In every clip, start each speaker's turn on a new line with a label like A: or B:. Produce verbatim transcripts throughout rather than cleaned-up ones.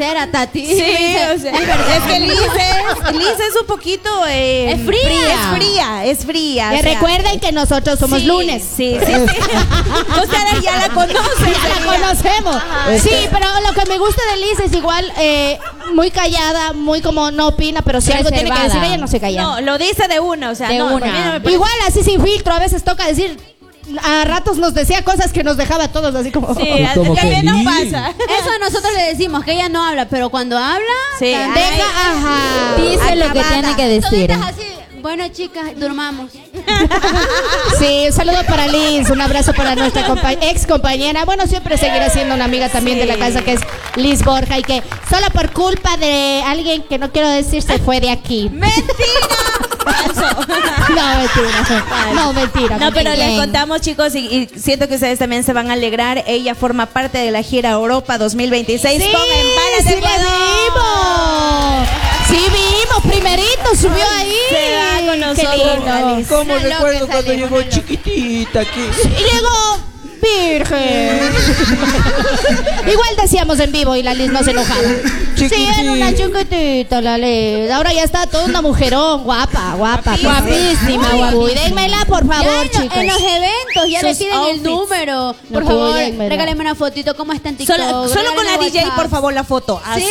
A: sincera, Tati.
B: Sí, o sea, es verdad. Es que Liz es, Liz es un poquito... Eh,
A: es fría.
B: fría. Es fría, es fría.
C: Que
B: o sea,
C: recuerden que nosotros somos
B: sí,
C: lunes.
B: Sí, sí, sí. Ustedes ya la conocen.
C: Ya la conocemos.
B: Ajá.
C: Sí, pero lo que me gusta de Liz es igual, eh, muy callada, muy como no opina, pero si algo tiene que decir, ella no se calla.
B: No, lo dice de una, o sea,
A: De
B: no,
A: una.
B: a mí no me parece-
C: Igual así sin filtro, a veces toca decir, a ratos nos decía cosas que nos dejaba a todos así como...
B: Sí,
D: Como que
B: también no
D: Liz.
B: pasa.
A: Eso nosotros le decimos, que ella no habla, pero cuando habla,
B: Sí,
A: también-
C: Deja, ajá.
E: Dice lo que
B: Acabada.
E: tiene que decir.
A: Toditas así, bueno, chicas, durmamos.
C: Sí, un saludo para Liz, un abrazo para nuestra compa- ex compañera. Bueno, siempre seguirá siendo una amiga también
B: Sí.
C: de la casa, que es Liz Borja, y que solo por culpa de alguien que no quiero decir se fue de aquí.
B: ¡Mentira! Falso.
C: No, mentira. No, mentira.
B: No, pero
C: mentira.
B: les contamos, chicos, y, y siento que ustedes también se van a alegrar. Ella forma parte de la gira Europa dos mil veintiséis
C: Sí,
B: con Empálate
C: sí
B: Ecuador.
C: vimos. Sí vimos, primerito subió ahí.
B: Se va con
C: Qué
B: nosotros,
C: lindo.
B: Liz.
D: ¿Cómo
A: Una loca
D: recuerdo
A: esa
D: cuando
A: Liz,
D: llegó
A: una loca.
D: chiquitita aquí?
C: Y llegó virgen. Igual decíamos en vivo y la Liz no se enojaba. Sí, era una chiquitita la Liz. Ahora ya está toda una mujerón, guapa, guapa.
A: Guapísima,
C: Ay,
A: guapísima.
C: Cuídenmela, por
A: Ya
C: favor,
A: en, lo-
C: chicos.
A: en los eventos ya le
B: Sus
A: piden el
B: outfits.
A: número. Por
C: No,
A: favor,
C: cuídenmela.
A: regáleme una fotito. ¿Cómo está en TikTok?
B: Solo, solo con la
A: Regálame
B: D J,
A: WhatsApp.
B: por favor, la foto. ¿Así?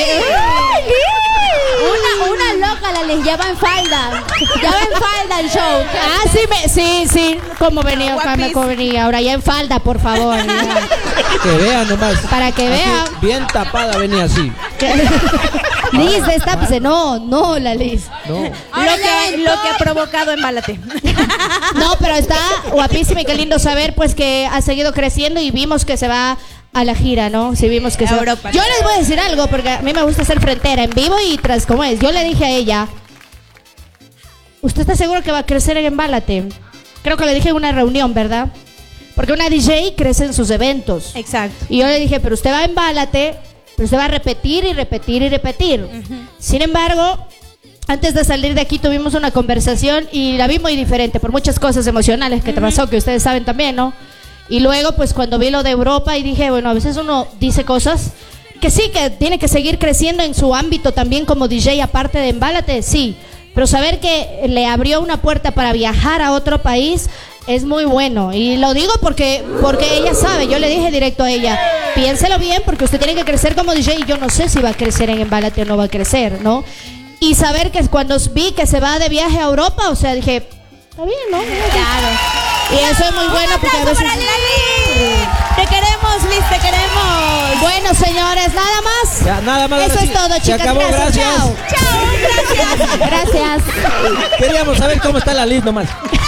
A: Una, una loca la les lleva en falda. Ya va en falda el show.
C: Ah, sí, me, sí, sí, como venía,
B: Guapísima.
C: como venía. Ahora ya en falda, por favor. ya.
D: Que vean nomás.
C: Para que
D: Así,
C: vean.
D: bien tapada venía así.
C: Liz, destápese. No, no, la Liz.
D: No.
B: Lo que, lo que ha provocado Empálate.
C: No, pero está guapísima y qué lindo saber pues que ha seguido creciendo y vimos que se va a la gira, ¿no? Sí, vimos que
B: A
C: se va.
B: Europa.
C: Yo les voy a decir algo porque a mí me gusta ser frentera en vivo y tras cómo es. Yo le dije a ella, ¿usted está seguro que va a crecer en Embálate? Creo que le dije en una reunión, ¿verdad? Porque una D J crece en sus eventos.
B: Exacto.
C: Y yo le dije, pero usted va a Embálate, pero usted va a repetir y repetir y repetir. Sin embargo, antes de salir de aquí tuvimos una conversación y la vi muy diferente por muchas cosas emocionales que te pasó, que ustedes saben también, ¿no? Y luego, pues cuando vi lo de Europa y dije, bueno, a veces uno dice cosas que sí, que tiene que seguir creciendo en su ámbito también como D J, aparte de Embálate, sí. Pero saber que le abrió una puerta para viajar a otro país es muy bueno. Y lo digo porque, porque ella sabe, yo le dije directo a ella, piénselo bien porque usted tiene que crecer como D J y yo no sé si va a crecer en Embálate o no va a crecer, ¿no? Y saber que cuando vi que se va de viaje a Europa, o sea, dije, está bien, ¿no?
B: Claro.
C: Y eso es muy bueno porque a veces...
B: Para Liz. Te queremos, Liz, te queremos.
C: Bueno, señores, nada más.
D: Ya, nada más.
C: Eso
D: ahora
C: es
D: sí.
C: todo,
D: Se
C: chicas.
D: acabó,
C: gracias.
D: gracias.
C: Chao.
B: Chao, gracias.
C: Gracias.
D: Queríamos saber cómo está la Liz nomás.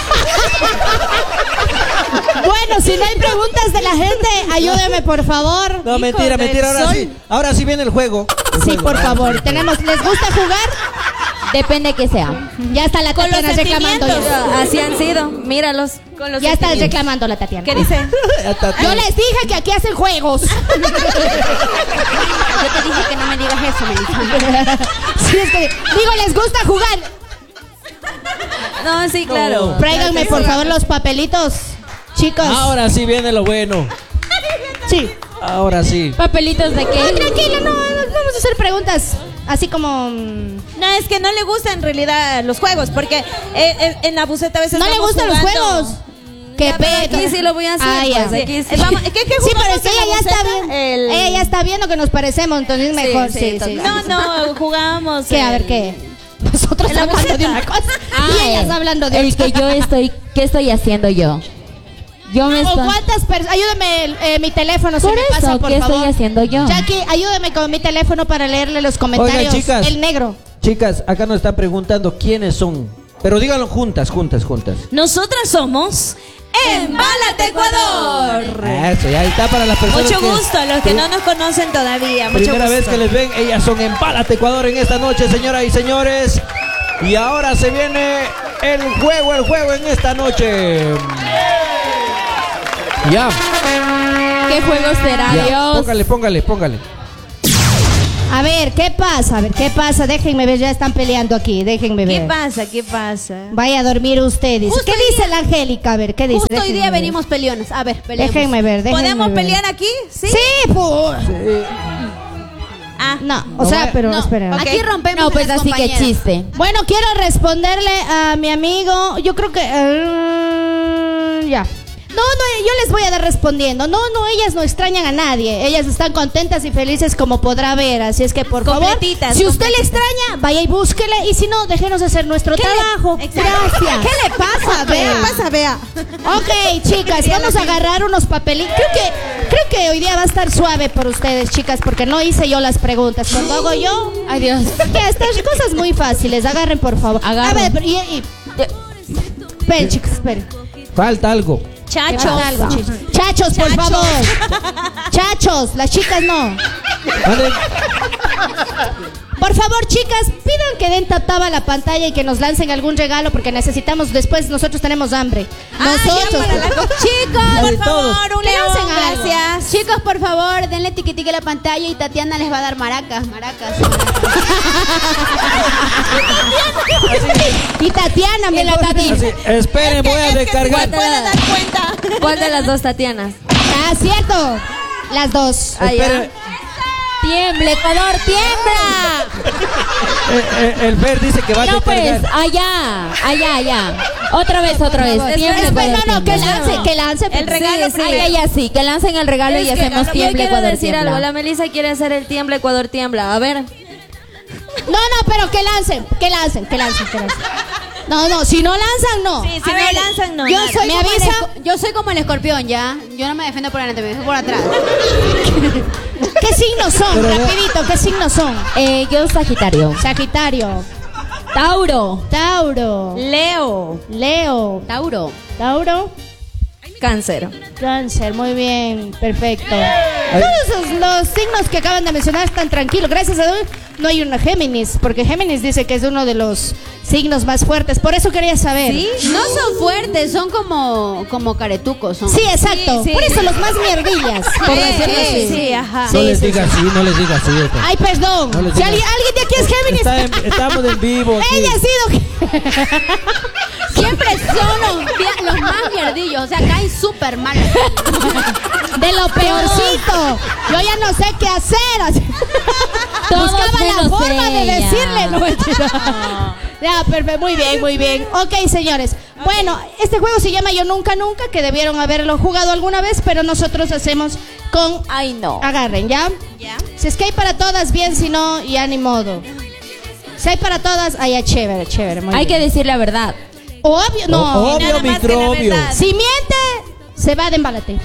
C: Bueno, si no hay preguntas de la gente, ayúdeme, por favor.
D: No, mentira,
B: del
D: mentira. Ahora
B: sol.
D: sí. Ahora sí viene el juego. El
C: Sí,
D: juego.
C: por favor. Tenemos, ¿les gusta jugar?
E: Depende que sea.
C: Ya está la
B: Con los
C: Tatiana reclamando.
B: sentimientos.
C: Ya,
B: Así han sido. Míralos. Con los
C: ya está
B: sentimientos.
C: reclamando la Tatiana.
B: ¿Qué dice?
D: Hasta tú.
C: Yo les dije que aquí hacen juegos.
A: Yo te dije que no me digas eso, Melissa.
C: Sí, es que, digo, ¿les gusta jugar?
B: No, sí, claro.
C: Tráiganme, por favor, los papelitos, chicos.
D: Ahora sí viene lo bueno.
C: Sí.
D: Ahora sí.
E: ¿Papelitos de
C: No,
E: qué?
C: tranquila, no, vamos a hacer preguntas. Así como... mm,
B: No, es que no le gustan en realidad los juegos, porque eh, eh, en la buceta a veces
C: ¿No le
B: vamos
C: gustan los
B: jugando.
C: juegos? Qué
B: Ya, pero
C: pedo.
B: aquí sí lo voy a hacer.
C: Ah, ya.
B: pues, aquí sí. Vamos, ¿qué, qué
C: Sí, pero
B: jugamos
C: es que
B: en la
C: ella ya está
B: buceta?
C: bien.
B: El-
C: Ella ya está viendo que nos parecemos, entonces mejor. Sí, sí. sí.
B: No, no, jugamos.
C: ¿Qué? A ver,
B: el-
C: ¿qué? Nosotros
B: En la
C: hablando de
B: buceta.
C: una cosa
E: Ah,
C: y ellas hablando de
E: el
C: otra.
E: que yo estoy, ¿qué estoy haciendo yo? Yo me
C: ¿O
E: estoy...
C: cuántas personas? Ayúdeme eh, mi teléfono, si
E: Por
C: me
E: eso,
C: pasa, por
E: ¿qué
C: favor.
E: estoy haciendo yo?
C: Jackie, ayúdeme con mi teléfono para leerle los comentarios.
D: Oigan, chicas.
C: El negro.
D: Chicas, acá nos están preguntando quiénes son. Pero díganlo juntas, juntas, juntas.
B: Nosotras somos Embálate Ecuador.
D: Eso, ya está para las personas
B: Mucho
D: que-
B: gusto, los que no nos conocen todavía. Mucho
D: Primera
B: gusto.
D: vez que les ven, ellas son Empálate Ecuador en esta noche, señoras y señores. Y ahora se viene el juego, el juego en esta noche. Ya,
E: ¿Qué juego será,
D: ya.
E: Dios?
D: Póngale, póngale, póngale.
C: A ver, ¿qué pasa? A ver, ¿qué pasa? Déjenme ver, ya están peleando aquí. Déjenme ver.
B: ¿Qué pasa? ¿Qué pasa?
C: Vaya a dormir ustedes.
A: Justo
C: ¿Qué
A: hoy
C: dice
A: día-
C: la Angélica? A ver, ¿qué dice?
A: Justo hoy
C: Déjenme
A: día
C: ver.
A: venimos peleones. A ver, peleemos.
C: Déjenme ver, déjenme
B: ¿Podemos
C: ver.
B: pelear aquí? Sí.
C: Sí, pues.
B: Ah,
C: No, o
D: No
C: sea,
D: vaya-
C: pero
A: No,
C: espera.
A: aquí rompemos
E: No, pues
A: las
E: así que
A: compañeras.
E: chiste.
C: Bueno, quiero responderle a mi amigo. Yo creo que. eh, ya. No, no, yo les voy a dar respondiendo. No, no, ellas no extrañan a nadie. Ellas están contentas y felices como podrá ver. Así es que, por favor,
B: Completitas,
C: si usted le
B: completitas.
C: extraña, vaya y búsquele. Y si no, déjenos hacer nuestro trabajo. Gracias.
A: ¿Qué le pasa, Bea? ¿Qué le pasa, Bea?
C: Ok, chicas, vamos a agarrar unos papelitos. Creo que, creo que hoy día va a estar suave por ustedes, chicas, porque no hice yo las preguntas. Cuando hago yo,
E: Ay, Dios.
C: ya, estas cosas muy fáciles. Agarren, por favor.
E: Agarren.
C: A ver, pero y, y- esperen, chicos, esperen.
D: Falta algo.
C: Que
B: Chachos.
C: falta algo, chicos. Chachos, por
B: Chachos.
C: favor. Chachos, las chicas no.
D: Manden-
C: Por favor, chicas, pidan que den tapada la pantalla y que nos lancen algún regalo porque necesitamos, después nosotros tenemos hambre. Nosotros.
A: Chicos,
D: La de
A: por
D: todos.
A: favor, un
C: Que
A: león,
C: lancen algo.
A: gracias. Chicos, por favor, denle tiquitique a la pantalla y Tatiana les va a dar maracas, maracas.
C: Y Tatiana, me la Tati.
D: Así, esperen, voy a recargar.
B: pueden dar cuenta.
E: ¿Cuál de las dos Tatianas?
C: Ah, cierto. Las dos.
E: Ah, ya.
D: Esperen,
E: Tiembla, Ecuador, tiembla.
D: eh, eh, el Fer dice que va a
E: No, pues,
D: recargar.
E: allá, allá, allá. Otra vez, otra vez. Tiembla,
C: Espera,
E: Ecuador,
C: no, no, que
E: tiembla.
C: lance, que lance.
B: El regalo
E: Sí, sí,
B: primero.
E: allá sí, que lancen el regalo y
F: Es que
E: hacemos
F: yo
E: tiembla,
F: quiero
E: Ecuador,
F: decir
E: tiembla.
F: algo. La Melissa quiere hacer el tiembla, Ecuador, tiembla. A ver.
C: No, no, pero que lancen, que lancen, que lancen, que lancen. No, no, si no lanzan, no.
B: Sí, si
A: A
B: no
A: ver,
B: lanzan, no.
A: Yo
B: nada.
A: soy,
C: ¿Me
A: como el
C: avisa?
A: esco- yo soy como el escorpión, ¿ya? Yo no me defiendo por adelante, me defiendo por atrás.
C: ¿Qué signos son?
D: Pero no-
C: Rapidito, ¿qué signos son?
E: Eh, yo Sagitario.
C: Sagitario,
E: Tauro.
C: Tauro,
B: Leo.
C: Leo,
A: Tauro.
C: Tauro,
F: Cáncer.
C: Cáncer, muy bien, perfecto. Todos esos- los signos que acaban de mencionar están tranquilos. Gracias a Dios no hay una Géminis, porque Géminis dice que es uno de los signos más fuertes. Por eso quería saber.
A: ¿Sí? No son fuertes, son como, como caretucos. Son.
C: Sí, exacto.
B: Sí, sí.
C: Por eso los más mierdillas, por decirlo así.
B: Sí, sí, ajá.
D: No
C: Sí,
D: les
C: sí,
D: diga
C: sí.
D: así, no les diga así. esto.
C: Ay, perdón.
D: No les
C: Si
D: digas.
C: alguien, alguien de aquí es Géminis.
D: Está en- estamos en vivo. aquí.
C: Ella ha sido.
A: Siempre son los, mie- los más mierdillos, o sea, caen súper mal.
C: De lo peorcito. Yo ya no sé qué hacer. así.
E: Todos
C: Buscaba la
E: menos
C: forma de
E: ella.
C: decirle. No, mentira. Ya, perfecto. Muy bien, muy bien. Ok, señores. Bueno, este juego se llama Yo Nunca Nunca, que debieron haberlo jugado alguna vez, pero nosotros hacemos con...
E: Ay, no.
C: Agarren, ¿ya?
B: Ya.
C: Si es que hay para todas, bien, si no, ya ni modo. Si hay para todas, ay, ya, chévere, chévere. Muy
E: Hay
C: bien.
E: que decir la verdad.
C: Obvio, no.
D: O- obvio,
B: nada más que la
D: microbio.
B: verdad.
C: Si miente, se va de embalate.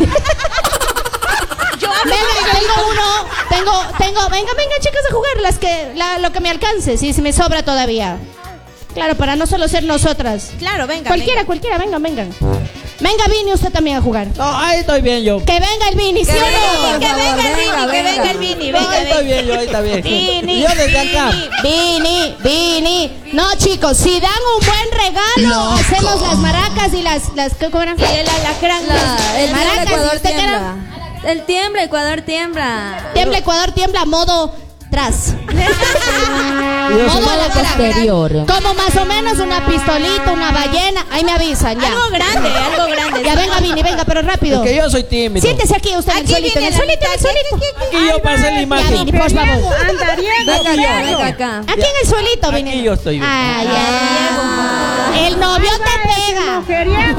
C: Venga, tengo uno, tengo, tengo, venga, venga, chicas, a jugar las que, la- lo que me alcance, si si me sobra todavía. Claro, para no solo ser nosotras.
B: Claro, venga.
C: Cualquiera,
B: venga.
C: cualquiera, vengan, vengan. Venga, Vini, usted también a jugar.
D: No, ahí estoy bien yo.
C: Que venga el Vini, ¿sí o no?
B: Que venga el Vini, que venga el Vini,
D: No,
B: venga,
D: ahí estoy
B: venga.
D: bien yo, ahí está bien.
B: Vini,
D: Yo desde acá.
C: Vini, Vini. No, chicos, si dan un buen regalo, hacemos las maracas y las, las, ¿qué cobran?
B: Y el alacrán.
F: La- el tiembla,
C: Maracas, ¿y
F: Ecuador,
C: usted qué era?
F: tiembla. El tiembla, Ecuador, tiembla.
C: Tiembla, Ecuador, tiembla, modo tras.
D: Y yo soy-
C: Modo a la cara.
E: posterior.
C: Como más o menos una pistolita, una ballena. Ahí me avisan, ya.
B: Algo grande, algo grande.
C: Ya venga, Vini, venga, pero rápido.
D: Es que yo soy tímido.
C: Siéntese aquí usted en el
B: Aquí
C: suelito, en
B: viene
C: el
B: la
C: suelito, en el
B: mitad.
C: suelito.
D: Aquí yo pasé la
C: Ya,
D: imagen.
C: Vini, por favor.
F: Venga, venga acá.
C: Aquí en el suelito, Vini.
D: Aquí yo estoy bien.
C: Ay, ay. El novio te pega.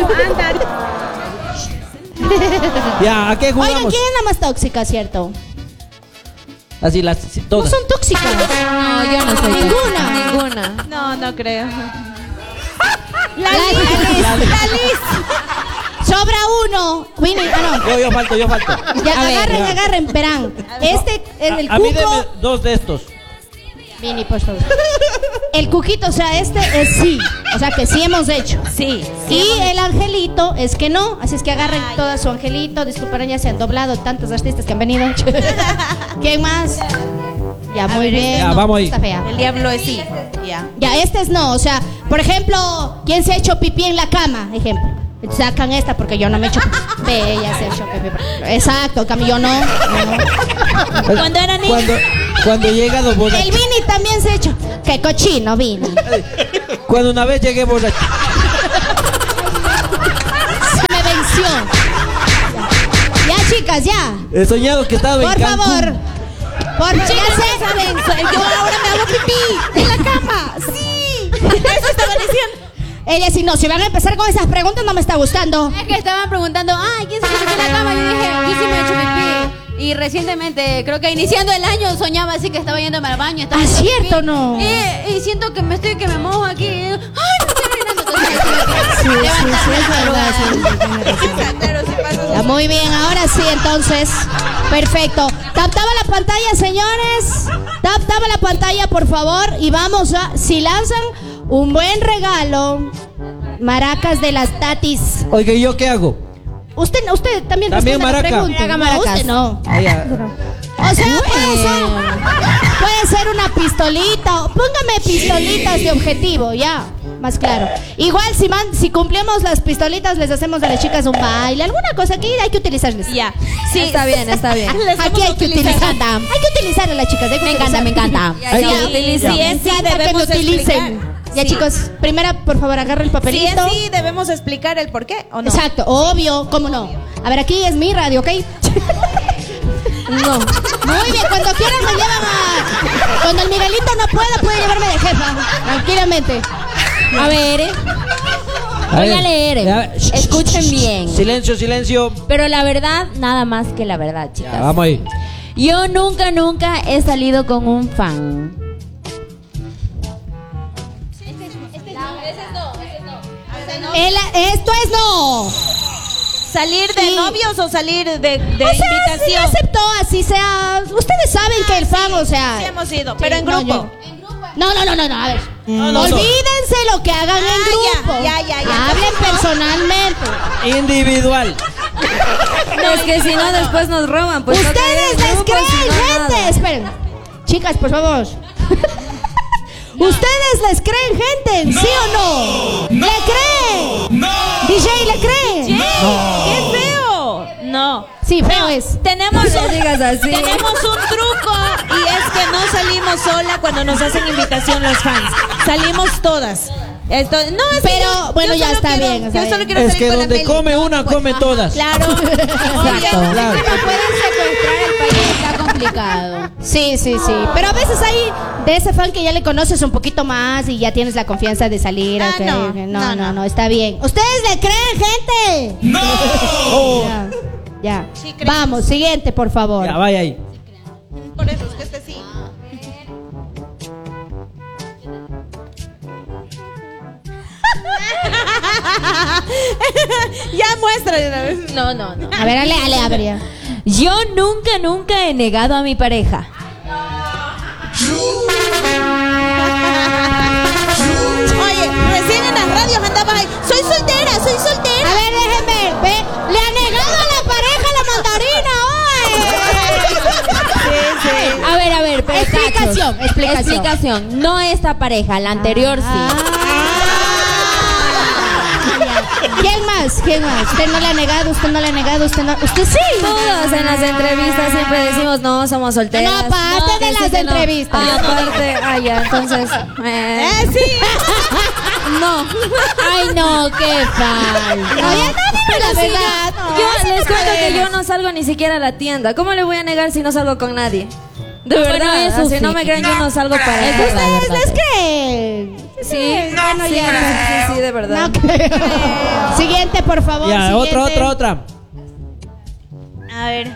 D: Ya, ¿a qué
C: Oigan,
D: jugamos?
C: ¿quién es la más tóxica, cierto?
D: Así las sí,
C: No
D: todas.
C: son tóxicas.
E: No, yo no soy.
C: Ninguna.
F: Ninguna.
B: No, no creo.
C: La Liz. Sobra uno. Vini, ah, no.
D: Yo, yo falto, yo falto.
C: Ya,
E: A ver,
C: agarren,
D: ya.
C: agarren, verán. Este, en el
D: A, a mí deme
C: cuco.
D: dos de estos.
C: Vini, por favor. El cuquito, o sea, este es sí. O sea, que sí hemos hecho.
B: Sí.
C: Y el angelito es que no. Así es que agarren todo su angelito. Disculparán, ya se han doblado tantos artistas que han venido. ¿Quién más? Ya, muy bien.
D: Ya, vamos ahí.
C: Está fea.
B: El diablo es sí. Ya.
C: Ya, este es no. O sea, por ejemplo, ¿quién se ha hecho pipí en la cama? Ejemplo. Sacan esta porque yo no me he hecho pipí. Ve, ella se ha hecho pipí. Exacto, Cami, yo no. no.
B: Cuando era niña.
D: Cuando, cuando llega dos borrachos.
C: El Vini también se ha hecho. Qué cochino, Vini.
D: Cuando una vez llegué borracho.
C: Se me venció. Ya, chicas, ya.
D: He soñado que estaba en
C: Por
D: Cancún.
C: favor. Por
B: Chicas,
C: ya sé.
B: ya saben, soy- yo ahora me hago pipí en la cama. Sí. Eso estaba diciendo.
C: Ella sí, no, si van a empezar con esas preguntas no me está gustando.
A: Es que estaban preguntando, ay, ¿quién se hizo pipí en la cama? Yo dije, yo sí me he hecho pipí. Y recientemente, creo que iniciando el año, soñaba así que estaba yéndome al baño. Estaba
C: ¿Ah,
A: haciendo
C: cierto o
A: pipí.
C: no?
A: Y, y siento que me estoy, que me mojo aquí. Y digo, ay, me estoy orinando. Entonces,
C: Sí, sí, sí,
A: levantarme
C: es
A: de la
C: verdad. Sí,
A: madrugada.
C: sí, tiene razón.
B: Claro, sí pasa.
C: Ya, muy bien, ahora sí, entonces. Perfecto. Tap, tapa la pantalla, señores. Tap, tapa la pantalla, por favor. Y vamos a, si lanzan un buen regalo, maracas de las tatis.
D: Oiga, ¿y yo qué hago?
C: Usted, usted también
D: También
C: responde la
D: maraca.
C: pregunta.
E: Haga
C: No,
E: maracas.
C: usted no.
D: Ah, ya.
C: O sea, puede ser, puede ser una pistolita. Póngame pistolitas de objetivo, ya. Más claro. Igual si man, si cumplimos las pistolitas, les hacemos a las chicas un baile, alguna cosa que hay que utilizarles.
B: Ya.
F: Sí, está bien, está bien.
C: Aquí hay que utilizar. Hay que utilizar a las chicas. hay que
E: Me encanta,
C: utilizar.
E: me encanta.
F: Ya, ya,
B: Sí,
F: utiliza.
B: sí,
C: Me
B: es sí,
C: encanta que me
B: debemos
C: utilicen.
B: explicar.
C: Ya,
B: Sí.
C: chicos, primera, por favor, agarra el
B: Sí,
C: papelito.
B: es sí, debemos explicar el por qué, ¿o no?
C: Exacto, obvio, ¿cómo no? A ver, aquí es mi radio, ¿ok?
F: No.
C: Muy bien, cuando quieran me llevan a... Cuando el Miguelito no pueda, puede llevarme de jefa, tranquilamente.
E: A ver, eh,
D: A
E: voy
D: ver.
E: a leer.
D: Ya, shh,
E: Escuchen
D: shh, shh,
E: bien.
D: Silencio, silencio.
E: Pero la verdad, nada más que la verdad,
D: Ya,
E: chicas.
D: vamos ahí.
E: Yo nunca, nunca he salido con un fan.
C: El- esto es no.
B: ¿Salir de
C: Sí.
B: novios o salir de, de
C: O sea, sí
B: invitación?
C: aceptó, así sea. Ustedes saben que el fan, o sea...
B: Sí hemos ido, pero en
C: no,
B: grupo.
C: yo- No, no, no, no, no, a ver.
D: No, no,
C: Olvídense lo que hagan en
B: Ah,
C: grupo.
B: ya, ya, ya, ya.
C: Hablen personalmente.
D: Individual.
F: Es que si no, después nos roban. Pues toca ir
C: Ustedes
F: en
C: les
F: grupo,
C: creen,
F: si no,
C: gente.
F: nada.
C: Esperen. Chicas, por favor. ¿Ustedes les creen, gente? ¿Sí o no? ¿Le creen?
G: ¡No!
C: D J, ¿le creen?
B: ¡Qué feo! No.
C: Sí, feo es.
B: Tenemos,
F: No digas así.
B: tenemos un truco y es que no salimos sola cuando nos hacen invitación los fans. Salimos todas. Esto, no, es que
C: Pero,
B: yo-
C: bueno,
B: yo
C: ya
B: solo
C: está
B: quiero-
C: bien, está
B: Yo solo
C: bien.
B: quiero
D: Es
B: salir
D: que
B: con la
D: donde
B: Meli.
D: come una, come todas.
B: Claro.
E: Exacto.
D: Claro.
A: Que me pueden secuestrar el país está complicado.
C: Sí, sí, sí. Pero a veces hay de ese fan que ya le conoces un poquito más y ya tienes la confianza de salir.
B: Ah,
C: ok,
B: no,
C: ok. no,
B: no,
C: no,
B: no.
C: no, está bien. ¿Ustedes le creen, gente?
G: ¡No!
D: Oh,
C: Ya. Ya.
B: Sí, creemos.
C: Vamos, siguiente, por favor.
D: ya, vaya ahí.
B: Por eso es que este sí. Ya muestra de una vez.
E: No, no, no.
C: A ver, ale, ale, abria.
E: Yo nunca, nunca he negado a mi pareja.
B: Oye, recién en las radios andaba ahí. Soy soltera, soy soltera.
C: A ver, déjenme. Ve, le ha negado a la pareja la mandarina hoy.
E: A ver, a ver, pero
C: Explicación,
E: cachos.
C: explicación.
E: Explicación. No esta pareja, la anterior sí.
C: Ah. ¿Quién más? ¿Quién más? Usted no le ha negado, usted no le ha negado, usted no. Usted sí.
F: Todos en las entrevistas siempre decimos, no, somos solteras.
C: No, aparte de
F: que
C: las
F: sí, que no.
C: entrevistas.
F: Ah, aparte, ah, ya, entonces. eh,
B: Eh, sí.
F: No.
E: Ay, no, qué falta.
C: No, ya no, dime la verdad. No,
F: Yo
C: así
F: les
C: no
F: cuento que
C: podemos.
F: yo no salgo ni siquiera a la tienda. ¿Cómo le voy a negar si no salgo con nadie? De
E: Bueno,
F: verdad,
E: eso
F: si
E: sí.
F: no me creen, yo no salgo para
E: Es
F: nada.
E: verdad,
C: ¿Ustedes
E: verdad.
C: les creen?
F: Sí,
C: Bueno,
F: sí,
C: ya.
F: sí, sí, de verdad.
C: No creo. Siguiente, por favor.
D: Ya,
C: siguiente.
D: otra, otra, otra.
B: A ver.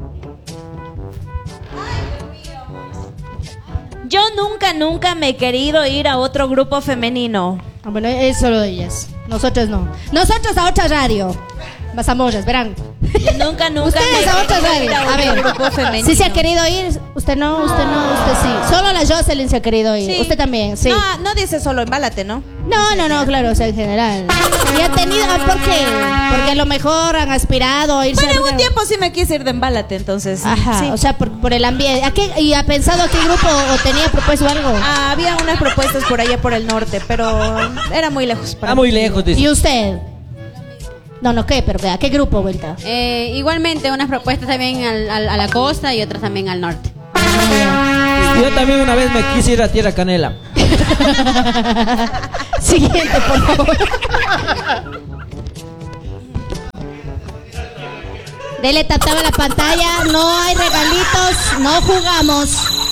B: Yo nunca, nunca me he querido ir a otro grupo femenino.
C: Ah, bueno, es solo de ellas. Nosotros no. Nosotros a otra radio. Las amorras, verán.
B: Yo nunca, nunca
C: Ustedes
B: me
C: a otra
B: he querido
C: radio.
B: ir a
C: A
B: otro
C: ver.
B: grupo femenino.
C: Si se ha querido ir, usted no, usted no, usted sí. Solo la Jocelyn se ha querido ir.
B: Sí.
C: Usted también, sí.
B: No, no dice solo embálate, ¿no?
C: No, no, no, claro, o sea, en general. Y ha tenido, ah, ¿por qué? Porque a lo mejor han aspirado a irse
B: Bueno, en
C: a
B: un tiempo sí me quise ir de embálate, entonces.
C: Ajá,
B: sí.
C: o sea, por, por el ambiente. ¿A qué, ¿Y ha pensado a qué grupo o tenía propuesto algo?
B: Ah, había unas propuestas por allá por el norte, pero era muy lejos para
D: Está
B: mí.
D: muy lejos,
C: ¿Y
D: dice.
C: usted? No, no, ¿qué? Pero ¿a qué grupo vuelta?
A: Eh, igualmente, unas propuestas también al- al- a la costa y otras también al norte.
D: Yo también una vez me quise ir a Tierra Canela.
C: Siguiente, por favor. Dele tap tap a la pantalla. No hay regalitos. No jugamos.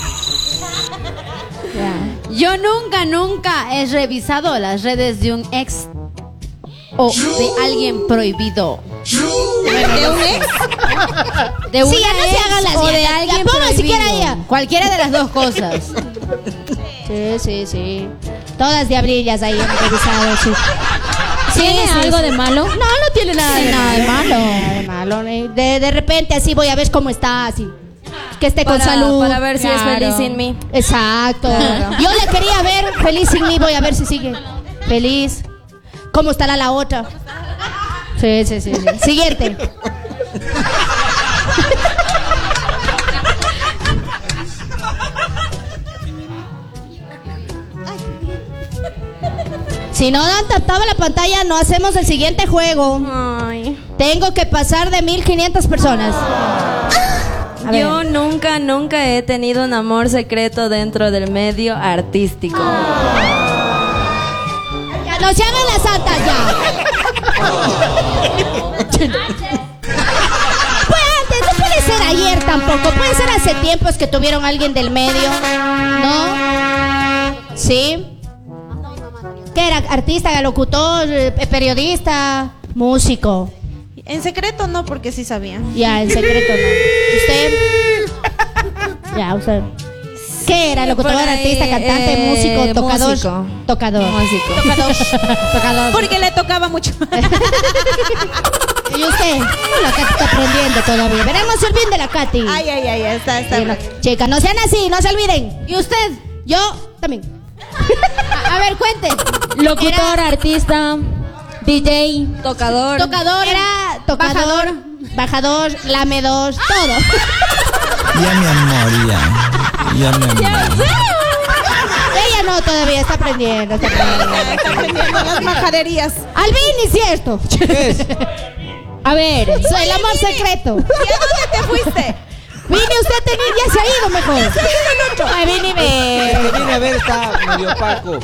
A: Yo nunca, nunca he revisado las redes de un ex o de alguien prohibido.
F: ¿De un ex?
A: De una
C: Sí, ya no se
A: ex
C: hagan las
A: o de
C: viejas.
A: alguien
C: Ya pongan
A: prohibido.
C: siquiera ella.
A: Cualquiera de las dos cosas.
C: Sí, sí, sí. Todas diablillas ahí han revisado. Sí.
E: ¿Tiene
C: Sí, sí,
E: algo
C: sí.
E: de malo?
C: No, no tiene nada,
E: Sí,
C: de,
E: nada de malo.
C: Nada de malo. eh. De, de repente así voy a ver cómo está, así. Que esté con
F: Para,
C: salud.
F: para ver si es
E: Claro.
F: feliz sin mí.
C: Exacto. Yo le quería ver feliz sin mí, voy a ver si sigue feliz. ¿Cómo estará la otra? Sí, sí, sí, sí. Siguiente. Si no dan tapado la pantalla, no hacemos el siguiente juego.
F: Ay.
C: Tengo que pasar de mil quinientas personas. A ver.
F: Yo nunca, nunca he tenido un amor secreto dentro del medio artístico.
C: Ya no se hagan las santas ya. Pues antes, no puede ser ayer tampoco. Puede ser hace tiempos que tuvieron a alguien del medio. ¿No? ¿Sí? ¿Qué era? ¿Artista, locutor, eh, periodista, músico?
B: En secreto no, porque sí sabía.
C: Ya, en secreto no. ¿Usted? Ya, usted. ¿Qué era? ¿Locutor,
F: Por ahí,
C: artista, cantante,
F: eh,
C: músico, tocador?
F: músico.
C: Tocador.
F: Músico.
C: Tocador. Tocador.
B: Porque le tocaba mucho.
C: ¿Y usted? La Katy está aprendiendo todavía. Veremos el bien de la Katy.
B: Ay, ay, ay, está, está.
C: Sí, no. Chicas, no sean así, no se olviden.
A: ¿Y usted?
C: Yo también.
A: A, a ver, cuente.
E: Locutor, artista, D J.
F: Tocador.
A: Tocador.
C: Era tocador, bajador, lamedor, todo.
G: Ya mi amor, ya. Ya mi amor.
C: Ella no, todavía está aprendiendo. Está aprendiendo.
B: Está aprendiendo las majaderías.
C: Alvin, cierto.
D: ¿Qué es?
E: A ver,
C: Soy el amor secreto.
B: ¿Y a dónde te fuiste?
C: Vini, usted tenía, ya se ha ido mejor. Ay, Vini,
D: El
C: ve.
D: que viene a ver está medio opaco.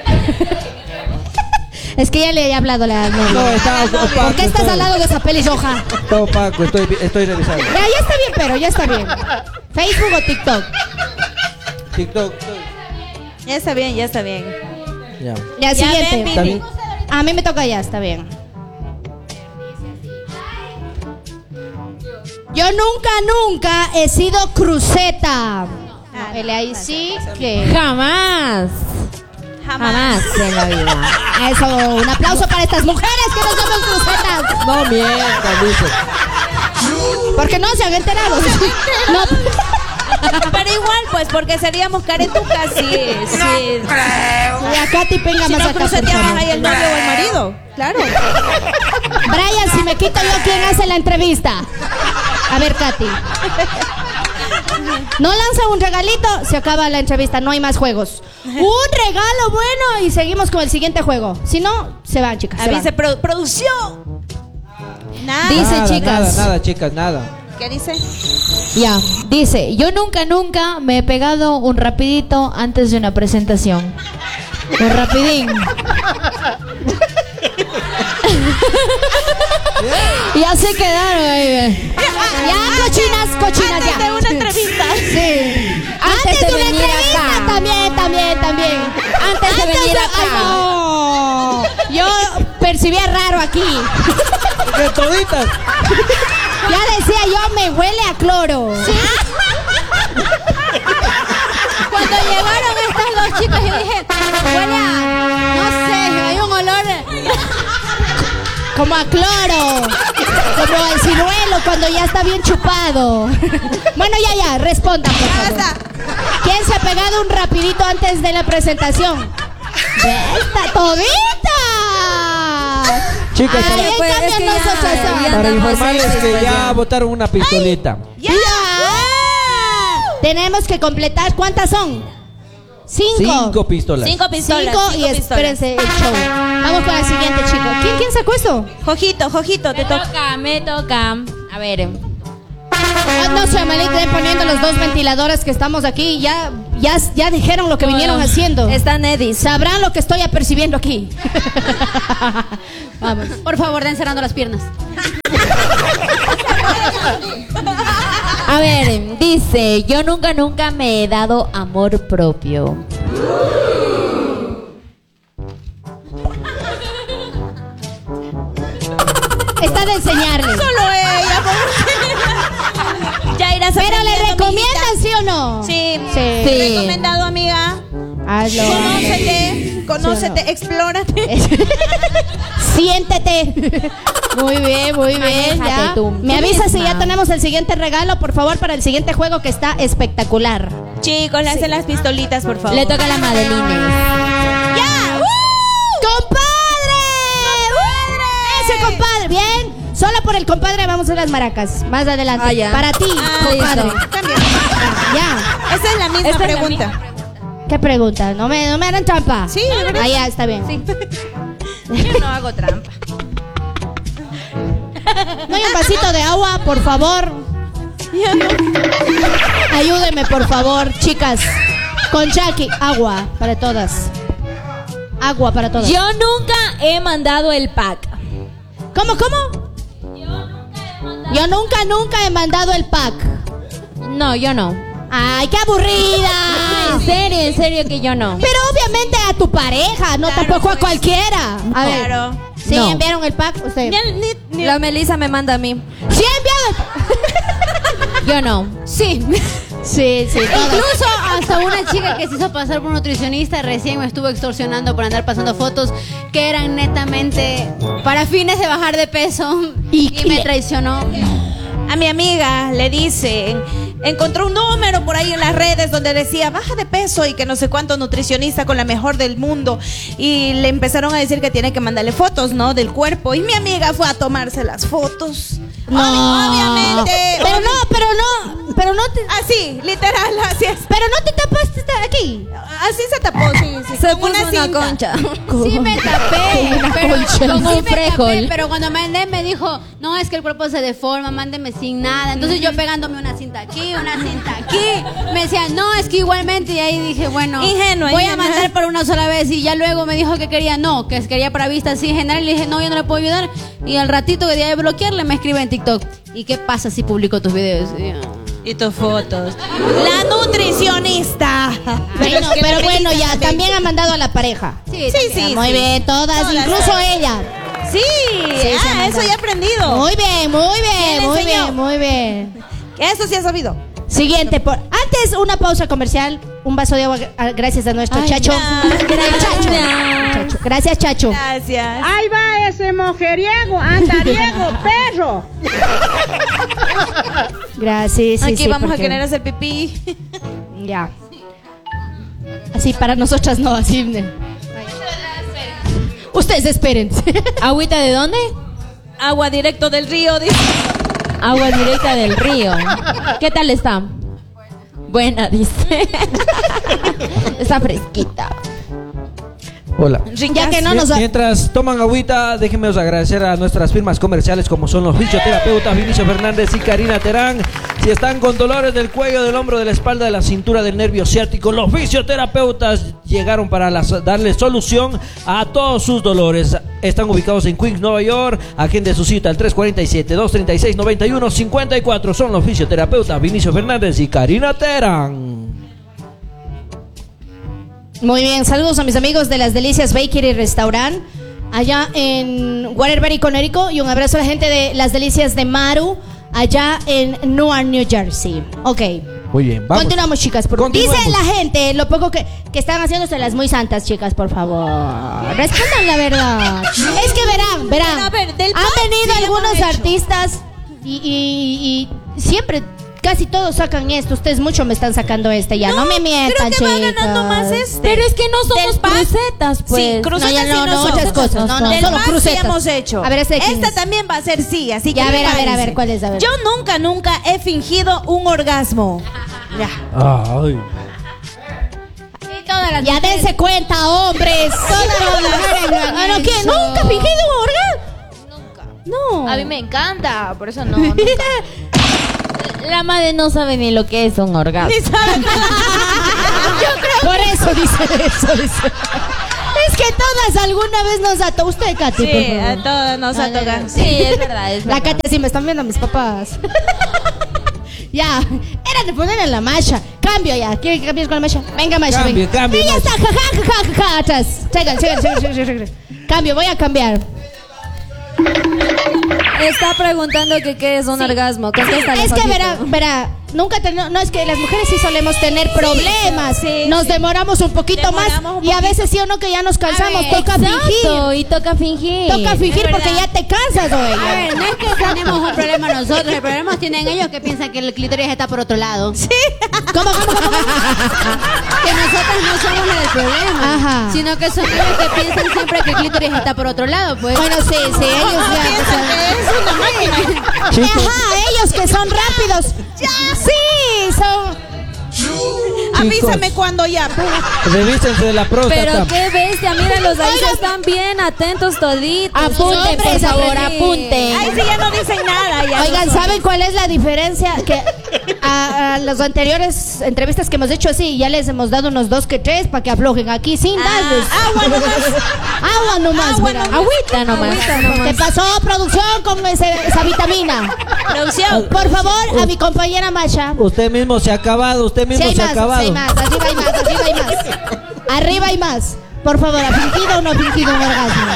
C: Es que ya le he hablado la novia.
D: No, está opaco.
C: ¿Por qué estás
D: estoy-
C: al lado de esa pelirroja?
D: Está opaco, estoy, estoy revisando.
C: Ya, ya está bien, pero ya está bien. ¿Facebook o TikTok?
D: TikTok.
B: Ya está bien, ya está bien.
D: Ya.
C: Ya,
B: Ya
C: siguiente.
B: ven,
D: ¿Está bien?
C: A mí me toca ya, está bien. Yo nunca, nunca he sido cruceta. No, él ahí sí que...
E: jamás. Jamás en la vida.
C: Eso, un aplauso para estas mujeres que no somos crucetas.
D: No mientas, dice.
C: Porque no se han enterado. No.
B: Pero igual, pues, porque seríamos caretucas, sí, sí.
C: Y a Katy venga
B: Si
C: más
B: no
C: acá, por
B: cruceteamos
C: favor.
B: ahí el novio o el marido. Claro.
C: Brian, si me quito yo, ¿quién hace la entrevista? A ver, Katy. No lanza un regalito, se acaba la entrevista, no hay más juegos. Un regalo bueno y seguimos con el siguiente juego. Si no, se van, chicas. se
B: Avise,
C: van.
B: pro- producción. Nada.
E: Dice,
D: Nada,
E: chicas.
D: Nada, nada, chicas, nada.
B: ¿Qué dice?
E: Ya, dice, yo nunca, nunca me he pegado un rapidito antes de una presentación. Un rapidín. Ya se quedaron ahí.
C: Ya, cochinas, cochinas,
B: Antes
C: ya.
B: de una entrevista.
C: Sí. Antes,
E: de
C: de una
E: venir
C: entrevista,
E: acá.
C: también, también, también.
E: Antes de venir acá.
C: Ay, no. Yo percibía raro aquí.
D: ¿Qué toditas?
C: Ya decía yo, me huele a cloro.
A: Cuando llegaron estas dos chicas, yo dije, huele a, no sé, hay un olor.
C: Como a cloro. Como al ciruelo cuando ya está bien chupado. Bueno, ya, ya, respondan, por favor. ¿Quién se ha pegado un rapidito antes de la presentación? ¡Esta todita!
D: Chicas,
C: Ay, en
F: pues,
C: cambio
F: es que
C: no
F: ya-
C: sos esa.
F: ya
D: para
F: andamos
D: informarles
F: sexys,
D: que
F: pues,
D: ya
F: ya.
D: botaron una pistolita.
C: ¡Ya! Tenemos que completar, ¿cuántas son? Cinco.
D: Cinco pistolas.
B: Cinco pistolas.
C: Cinco y
B: cinco pistolas.
C: espérense el show. Vamos con el siguiente, chico. ¿Quién, quién sacó esto?
B: Jojito, Jojito, te
E: Me
B: toca.
E: toca, me toca. A ver.
C: Ah, no se me estén poniendo los dos ventiladores que estamos aquí. Ya, ya, ya dijeron lo que vinieron haciendo.
F: Está Nedis.
C: Sabrán lo que estoy apercibiendo aquí. Vamos.
A: Por favor, den cerrando las piernas.
E: A ver, dice, yo nunca, nunca me he dado amor propio.
C: Está de enseñarle.
B: Solo ella. Ya irás
C: Pero le
B: aprendiendo,
C: recomiendan,
B: amiguita.
C: ¿sí o no?
B: Sí.
C: Sí.
E: Sí.
B: Recomendado, amiga.
C: Hazlo.
B: Conócete, conócete, explórate.
C: Siéntete. Muy bien, muy bien.
E: Manéjate
C: Ya.
E: tú
C: Me avisa si
E: misma.
C: ya tenemos el siguiente regalo, por favor, para el siguiente juego que está espectacular.
B: Chicos, le hacen las pistolitas, por favor.
E: Le toca a la Madelines.
B: ¡Ya!
C: ¡Compadre! ¡Ese compadre! Bien. Solo por el compadre vamos a las maracas. Más adelante.
F: Ah, ya.
C: Para ti,
B: Ah,
C: compadre.
B: listo. También.
C: Ya.
B: Esa es la misma
E: Esta es la
B: pregunta.
C: ¿Qué pregunta? ¿No me, no me harán trampa?
B: Sí, de verdad.
C: Ah, ya, está bien.
F: Yo no hago trampa.
C: ¿No hay un vasito de agua, por favor? Ayúdeme, por favor, chicas. Con Jackie, agua para todas. Agua para todas.
E: Yo nunca he mandado el pack.
C: ¿Cómo, cómo? Yo nunca, nunca he mandado el pack.
E: No, yo no.
C: ¡Ay, qué aburrida!
E: En serio, en serio que yo no.
C: Pero obviamente a tu pareja, no
B: Claro,
C: tampoco a
B: pues.
C: cualquiera. A ver,
B: Claro.
C: ¿sí
E: No.
C: enviaron el pack? Usted.
B: Ni- ni- ni-
F: La Melissa me manda a mí.
C: ¿Sí enviaron?
E: Yo no.
A: Sí.
C: Sí, sí. todas.
A: Incluso hasta una chica que se hizo pasar por un nutricionista recién me estuvo extorsionando por andar pasando fotos que eran netamente para fines de bajar de peso
C: Y
A: y,
C: que-
A: me traicionó.
B: A mi amiga le dicen, encontró un número por ahí en las redes donde decía baja de peso y que no sé cuánto nutricionista con la mejor del mundo, y le empezaron a decir que tiene que mandarle fotos, ¿no? Del cuerpo, y mi amiga fue a tomarse las fotos.
C: No.
B: Obvi- obviamente.
C: Pero
B: obvi-
C: no, pero no, pero no te,
B: Así, literal, así es.
C: pero no te tapaste aquí.
B: Así se tapó, sí, sí.
F: Se
B: con
F: puso una,
B: cinta.
F: concha.
A: Sí me tapé, pero,
C: concha.
A: sí
E: Con un
A: me tapé,
E: frijol.
A: pero cuando mandé me dijo, no, es que el cuerpo se deforma, mándeme sin nada. Entonces yo pegándome una cinta aquí, una cinta aquí, me decía, no, es que igualmente, y ahí dije, bueno,
B: Ingenua,
A: voy
B: ingenua.
A: a mandar por una sola vez, y ya luego me dijo que quería, no, que quería para vista así en general, y le dije, no, yo no le puedo ayudar, y al ratito que día de bloquearle me escribe en TikTok, ¿y qué pasa si publico tus videos? Y yo,
B: Y tus fotos. La nutricionista.
C: Bueno,
B: Es que
C: pero
B: le
C: bueno,
B: dicen
C: ya
B: también.
C: también han mandado a la pareja.
A: sí,
B: Sí,
A: también.
B: sí,
C: Muy
B: sí.
C: bien, todas,
B: Todas,
C: incluso
B: todas.
C: ella.
B: Sí,
C: Sí, se
B: ah,
C: ha
B: eso ya he aprendido.
C: Muy bien, muy
B: ¿Quién
C: bien,
B: le
C: muy
B: enseñó?
C: bien, muy bien.
B: Eso sí has sabido.
C: Siguiente, por antes una pausa comercial, un vaso de agua gra- gracias a nuestro
E: Ay,
C: Chacho.
B: no,
C: El Chacho.
E: no.
C: Chacho. Gracias, Chacho.
B: Gracias.
H: Ahí va ese mujeriego, andariego, perro.
C: Gracias. Sí,
B: Aquí
C: sí,
B: vamos a
C: porque-
B: querer hacer pipí.
C: Ya. Así para nosotras no, así. Ustedes esperen.
E: ¿Agüita de dónde?
B: Agua directo del río, dice.
E: Agua directa del río. ¿Qué tal está? Buena, dice. Está fresquita.
D: Hola.
C: Ya que no nos ha-
D: Mientras toman agüita, déjenme agradecer a nuestras firmas comerciales como son los fisioterapeutas Vinicio Fernández y Karina Terán. Si están con dolores del cuello, del hombro, de la espalda, de la cintura, del nervio ciático, los fisioterapeutas llegaron para las- darle solución a todos sus dolores. Están ubicados en Queens, Nueva York. Agende su cita al tres cuatro siete, dos tres seis, nueve uno cinco cuatro. Son los fisioterapeutas Vinicio Fernández y Karina Terán.
C: Muy bien, saludos a mis amigos de Las Delicias Bakery Restaurant, allá en Waterbury, Connecticut, y un abrazo a la gente de Las Delicias de Maru, allá en Newark, New Jersey. Ok.
D: Muy bien, vamos.
C: Continuamos, chicas. Por...
D: Continuemos.
C: Dice la gente, lo poco que, que están haciéndose las muy santas, chicas, por favor. Respondan la verdad. Es que verán, verán.
B: Pero, a ver, del
C: Han
B: pop
C: venido
B: sí hemos
C: algunos
B: hecho.
C: artistas y, y- y siempre, casi todos sacan esto. Ustedes mucho me están sacando este ya. No, me mientan,
B: Creo que va
C: chicas.
B: ganando más este.
E: Pero es que no somos
B: Del pack.
E: crucetas, pues.
B: Sí, crucetas
C: No, ya no,
B: sí
C: no,
B: somos.
C: muchas cosas. No, no,
B: Del
C: solo
B: pack sí
C: crucetas.
B: hemos hecho.
C: A ver, este de quién
B: Esta
C: es.
B: también va a ser sí, así que
C: Ya, a
B: ¿qué
C: ver, a ver, a
B: parece?
C: ver, ¿cuál es? A ver.
B: Yo nunca, nunca he fingido un orgasmo. Ya.
D: Ay.
A: Y todas las
C: Ya
A: mujeres-
C: dense cuenta, hombres. Todas las mujeres lo han
A: Ah, ¿no,
C: hecho.
A: qué?
C: ¿Nunca has fingido un orgasmo?
E: Nunca.
C: No.
E: A mí me encanta, por eso no. nunca. La madre no sabe ni lo que es un orgasmo.
B: Ni sabe.
C: Por eso dice eso, dice. Es que todo todas alguna vez nos ató. Usted, Katy, por
B: Sí,
C: favor.
B: a todos nos
C: No,
B: ha
C: no, no.
B: tocado.
E: Sí, es verdad, es
C: La
E: verdad.
C: Katy sí me están viendo mis papás. Ya, era de poner en la masha. Cambio ya. ¿Quieren que cambies con la masha? Venga, masha,
D: Cambio,
C: venga.
D: cambio,
C: Ella
D: masha.
C: está, ja, ja, ja, ja, ja, atrás. Sigan, sigan, sigan, sigan, sigan, sigan. Cambio, voy a cambiar.
F: Está preguntando que qué es un orgasmo. Contéstale,
C: Es que
F: Jorgito.
C: verá, verá, nunca ten- no es que las mujeres sí solemos tener problemas.
B: sí,
C: nos
B: sí.
C: demoramos un poquito
B: Demoramos
C: más
B: un
C: y a
B: poquito.
C: veces sí o no que ya nos cansamos,
A: A ver,
C: toca
E: Exacto,
C: fingir.
E: y toca fingir.
C: Toca fingir
B: Es
C: porque
B: verdad.
C: ya te cansas,
A: A
C: oye.
A: ver, no es que tenemos un problema nosotros, el problema tienen ellos que piensan que el clítoris está por otro lado. Sí.
C: ¿Cómo, cómo, cómo, cómo?
A: Que nosotros no somos la del problema,
C: Ajá.
A: sino que son ellos que piensan siempre que el clítoris está por otro lado, pues.
C: Bueno, sí, sí, ellos ya. o sea,
B: Es una máquina.
D: Chicos,
C: Ajá, ellos que son rápidos. Sí, son.
B: Avísame cuando ya.
D: revísense de la próstata.
F: Pero qué bestia, míralos ahí,
C: Oigan.
F: están bien atentos toditos.
E: Apunten, por
C: Hombres,
E: favor,
F: sí.
E: apunten.
B: Ay, sí, ya no dicen nada. Ya
C: Oigan,
B: no-
C: ¿saben cuál es la diferencia? Que a, a las anteriores entrevistas que hemos hecho así, ya les hemos dado unos dos que tres para que aflojen aquí sin darles.
B: Ah, agua nomás.
C: Agua nomás,
B: Agua
C: verá.
B: nomás.
E: Agüita nomás.
C: ¿Qué pasó, producción, con ese- esa vitamina?
B: Producción.
C: Por favor, a mi compañera Masha.
D: Usted mismo se ha acabado, usted
C: Si
D: mismo
C: hay
D: se ha
C: más, si
D: acabado.
C: hay más, arriba hay más, arriba hay más. Arriba hay más. Por favor, ¿ha fingido o no ha fingido un orgasmo?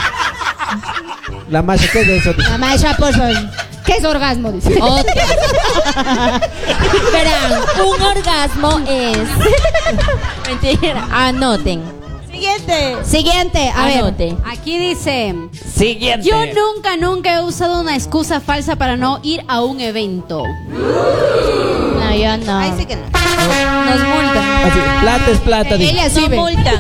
D: La macha, ¿qué es eso?
C: La Masha, por favor. ¿Qué es orgasmo? Dice.
E: Otra. Verán, un orgasmo es. Mentira. Anoten.
B: Siguiente.
C: Siguiente, a ver.
E: Anoten.
A: Aquí dice,
D: Siguiente.
A: yo nunca, nunca he usado una excusa falsa para no ir a un evento.
C: No, yo no.
B: Ahí sí que no.
F: Nos multan.
D: Así, plata es plata. dice.
C: Ella sí
B: No
C: ve.
B: multan.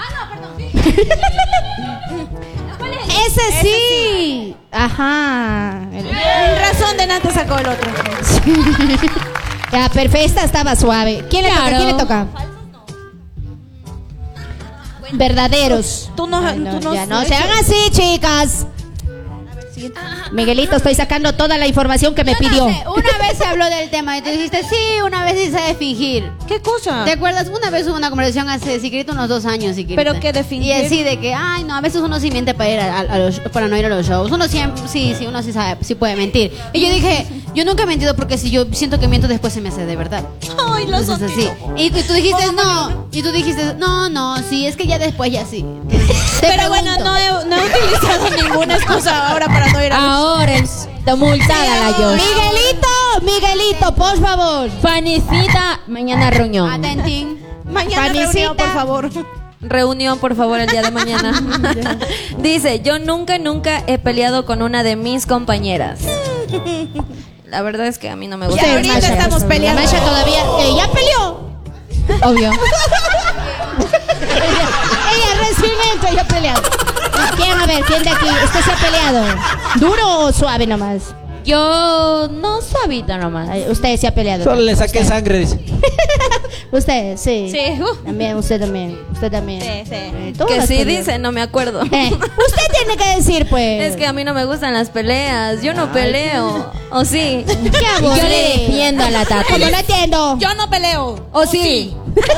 C: Ese sí. Ajá.
B: Razón de nada sacó el otro.
C: Ya, perfecto, esta estaba suave. ¿Quién le toca?
E: Claro.
C: ¿Quién le toca? Verdaderos.
B: Tú no,
C: Ay, no,
B: tú no
C: ya no sean así, chicas. Miguelito, estoy sacando toda la información que me
A: Yo no
C: pidió.
A: sé, una vez se habló del tema y tú dijiste, sí, una vez sí sabe fingir.
B: ¿Qué cosa?
A: ¿Te acuerdas? Una vez hubo una conversación hace, Siquirita, unos dos años, Siquirita.
B: ¿Pero qué de fingir?
A: Y así de que, ay, no, a veces uno sí miente para ir a, a los, para no ir a los shows. Uno siempre, sí, sí, uno sí sabe, sí puede mentir. Y yo dije, yo nunca he mentido porque si yo siento que miento después se me hace de verdad.
B: Ay, los
A: Entonces así. Y tú, tú dijiste, no, y tú dijiste, no, no, sí, es que ya después ya sí. Te
B: Pero bueno,
A: pregunto.
B: no he, no he utilizado ninguna excusa ahora para no ir a
E: Ahora está multada la yo.
C: Miguelito, Miguelito, por favor.
E: Fanicita, mañana reunión.
A: Atentín.
B: Mañana
C: Panicita.
B: reunión, por favor.
F: Reunión, por favor, el día de mañana. Dice, yo nunca, nunca he peleado con una de mis compañeras. La verdad es que a mí no me gusta.
B: Ya, ahorita
C: Masha,
B: estamos
C: La
B: peleando.
C: Masha todavía. eh, ya peleó.
E: Obvio.
C: ella, ella recién entra, ya peleado. ¿Quién? A ver, ¿quién de aquí? ¿Usted se ha peleado? ¿Duro o suave nomás?
E: Yo no suavita nomás.
C: Ay, usted se ha peleado.
D: Solo le saqué
C: Usted.
D: sangre, dice.
C: Usted, sí.
B: Sí, uh.
C: También, usted también. Usted también.
B: Sí, sí.
C: Eh, todas
F: Que
C: las
F: sí
C: peleas.
F: dice, no me acuerdo.
C: Eh, usted tiene que decir, pues.
F: Es que a mí no me gustan las peleas. Yo no peleo. ¿O sí?
C: ¿Qué hago?
E: Yo le defiendo a la Tati.
C: Como no entiendo.
B: Yo no peleo.
F: ¿O sí?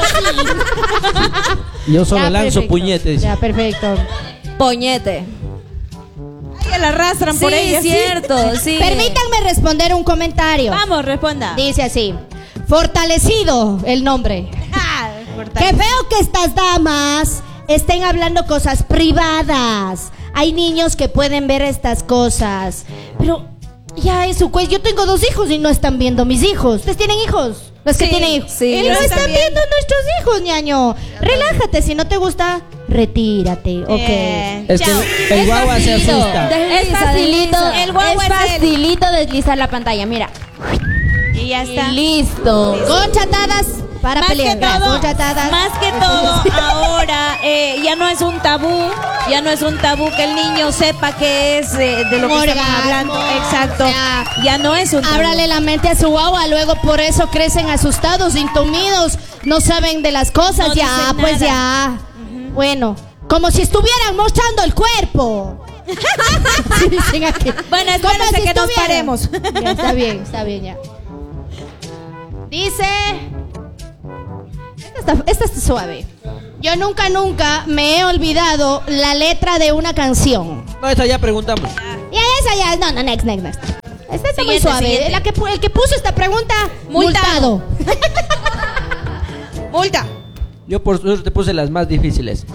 D: Yo solo
C: Ya,
D: lanzo
C: perfecto.
D: puñetes. dice.
C: Ya, perfecto.
F: Poñete.
B: Ay, la arrastran
F: Sí,
B: por ella. ¿sí?
F: cierto, sí.
C: Permítanme responder un comentario.
B: Vamos, responda.
C: Dice así. Fortalecido el nombre.
B: Ah,
C: Qué feo que estas damas estén hablando cosas privadas. Hay niños que pueden ver estas cosas. Pero ya es su cuello. Yo tengo dos hijos y no están viendo mis hijos. ¿Ustedes tienen hijos? Los que
B: Sí,
C: tienen hijos.
F: sí.
C: Y no
B: Ellos
C: están
B: están
C: viendo nuestros hijos, ñaño. Relájate. Si no te gusta, retírate. Ok.
B: Eh,
D: Es que
B: chao.
D: el guagua se asusta.
E: Es facilito,
B: desliza. El guagua
E: es
B: es él.
E: facilito deslizar la pantalla, mira.
B: Y ya está.
E: Y listo.
C: Contratadas para
B: Más que
C: pelear.
B: todo,
C: Contratadas.
B: más que todo, ahora eh, ya no es un tabú, ya no es un tabú que el niño sepa que es eh, de lo que
C: Un
B: estamos
C: orgasmo.
B: hablando. Exacto.
C: Ya.
B: Ya no es un tabú.
C: Ábrale la mente a su guagua, luego por eso crecen asustados, intumidos, no saben de las cosas,
B: No
C: ya,
B: dicen
C: pues
B: nada.
C: ya. Bueno, como si estuvieran mostrando el cuerpo. Sí, dicen aquí.
B: Bueno,
C: Como
B: espérense
C: si
B: que nos
C: estuvieran.
B: paremos.
C: Ya, está bien, está bien ya. Dice. Esta está, esta está suave. Yo nunca, nunca me he olvidado la letra de una canción.
D: No, esa ya preguntamos.
C: Ya, esa ya. No, no, next, next, next. Esta está muy
B: Siguiente,
C: suave.
B: siguiente.
C: La que, pu- el que puso esta pregunta, multado.
B: Multado. Multa.
D: Yo por suerte puse las más difíciles.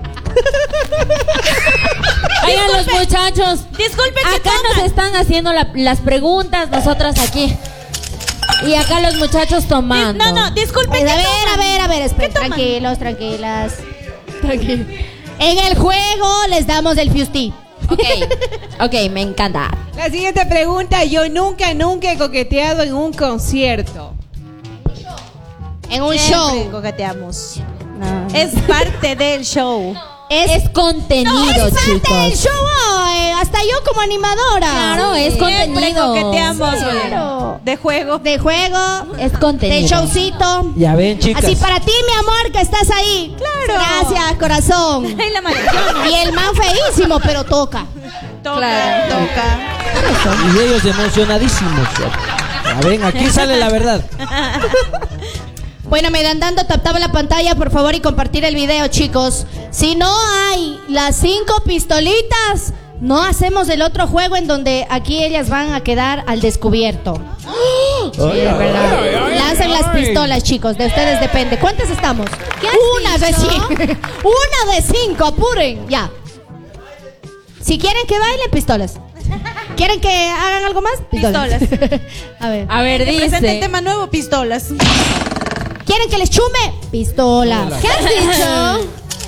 E: Oigan, los muchachos.
B: Disculpen, ¿qué
E: Acá
B: toman?
E: nos están haciendo la- las preguntas, nosotras aquí. Y acá los muchachos tomando.
B: No, no, disculpen.
C: Pues, a
B: ¿qué
C: ver,
B: toman?
C: a ver, a ver, esperen,
B: toman?
C: tranquilos, tranquilas. Tranquilos. En el juego les damos el Fusty.
E: Ok, ok, me encanta.
I: La siguiente pregunta, yo nunca, nunca he coqueteado en un concierto.
C: En un
B: Siempre
C: show.
B: coqueteamos. Es parte del show.
C: Es,
E: Es contenido,
C: no, es parte del
E: chicos.
C: show. eh, hasta yo como animadora.
E: Claro, es
B: Siempre
E: contenido.
B: coqueteamos.
C: Sí,
B: güey.
C: claro.
B: De juego.
C: De juego,
E: Es
C: de
E: contenido.
C: showcito.
D: Ya ven, chicas.
C: Así para ti, mi amor, que estás ahí.
B: Claro.
C: Gracias, corazón.
B: Ay, la maldición.
C: Y el man feísimo, pero toca.
B: Toca,
E: Claro.
B: toca.
D: Y ellos emocionadísimos. Ya ven, aquí sale la verdad.
C: Bueno, me dan dando tap tap en la pantalla, por favor, y compartir el video, chicos. Si no hay las cinco pistolitas, no hacemos el otro juego en donde aquí ellas van a quedar al descubierto. Sí, es verdad. Lancen las pistolas, chicos, de ustedes depende. ¿Cuántas estamos? Una de cinco. Una de cinco, apuren. Ya. Si quieren que bailen, pistolas. ¿Quieren que hagan algo más?
B: Pistolas.
C: A ver.
E: A ver,
B: Que presente el
E: dice.
B: tema nuevo, pistolas.
C: ¿Quieren que les chume? Pistola. ¿Qué has dicho?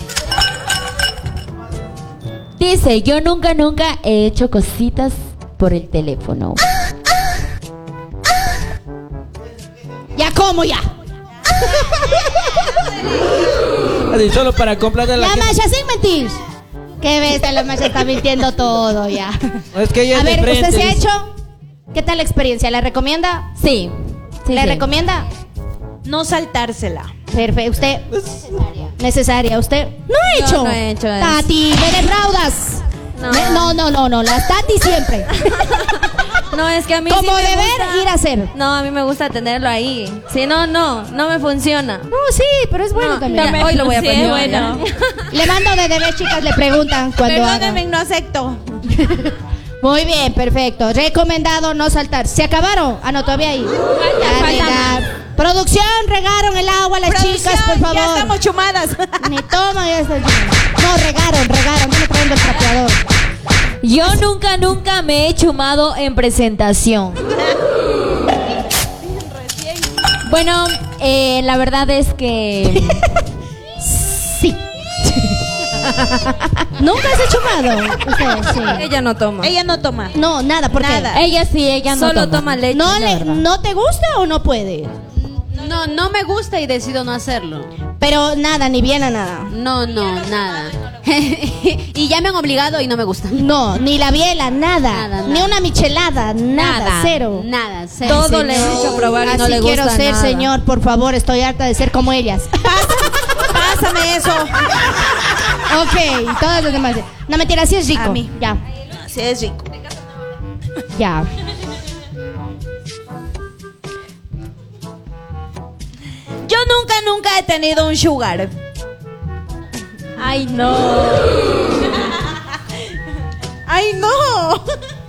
E: Dice, yo nunca, nunca he hecho cositas por el teléfono.
C: Ya como ya.
D: Así, solo para complacer la
C: La
D: que...
C: Masha sin mentir. Qué bestia, la Masha está mintiendo todo ya.
D: No, es que ella
C: A
D: es de
C: ver,
D: frente,
C: ¿usted se ha
D: dice.
C: hecho? ¿Qué tal la experiencia? ¿La recomienda?
E: Sí. sí,
C: ¿Le
E: sí.
C: recomienda?
B: No saltársela.
C: Perfecto. ¿Usted? Necesaria. ¿Usted? No ha
F: Yo
C: hecho.
F: no he hecho eso.
C: Tati, me defraudas.
F: No.
C: Me- no, no, no, no. Las Tati siempre.
F: No, es que a mí sí
C: Como
F: me
C: deber,
F: gusta-
C: ir a hacer.
F: No, a mí me gusta tenerlo ahí. Si no, no, no me funciona.
C: No, sí, pero es bueno
F: No,
C: también.
F: mira, hoy lo voy a
B: Sí,
F: aprender.
B: bueno.
C: Le mando de deber, chicas, le preguntan cuando hagan.
B: Perdónenme, no acepto.
C: Muy bien, perfecto. Recomendado no saltar. ¿Se acabaron? Ah, no, todavía hay. Ya, regar. Producción, regaron el agua a las
B: Producción,
C: chicas, por favor.
B: Ya estamos chumadas.
C: Ni toman, ya está. No, regaron, regaron. No me traigo el trapeador.
E: Yo nunca, nunca me he chumado en presentación. Bueno, eh, la verdad es que...
C: Sí. ¿Nunca has hecho chumado? Ustedes, sí.
F: Ella no toma.
B: Ella no toma.
C: No, nada, ¿por qué?
B: Nada.
E: Ella sí, ella no
F: Solo
E: toma.
F: toma leche.
C: ¿No,
F: la
C: le,
F: verdad.
C: ¿No te gusta o no puede?
A: No, no me gusta y decido no hacerlo.
C: Pero nada, ni bien a nada.
A: No, no, nada. Y ya me han obligado y no me gusta.
C: No, ni la biela, nada.
A: Nada,
C: Ni
A: nada.
C: una michelada, nada,
E: Nada.
C: cero.
A: Nada, cero.
F: Todo
C: Señor.
F: le he hecho probar y no
C: Así
F: le gusta
C: quiero ser,
F: nada.
C: señor, por favor, estoy harta de ser como ellas.
B: Pásame eso.
C: Ok, y todas las demás. No, mentira, sí es rico.
B: A mí.
C: Ya,
B: Sí, es rico.
C: ya.
B: Yo nunca, nunca he tenido un sugar.
F: Ay, no.
B: ¡Ay, no!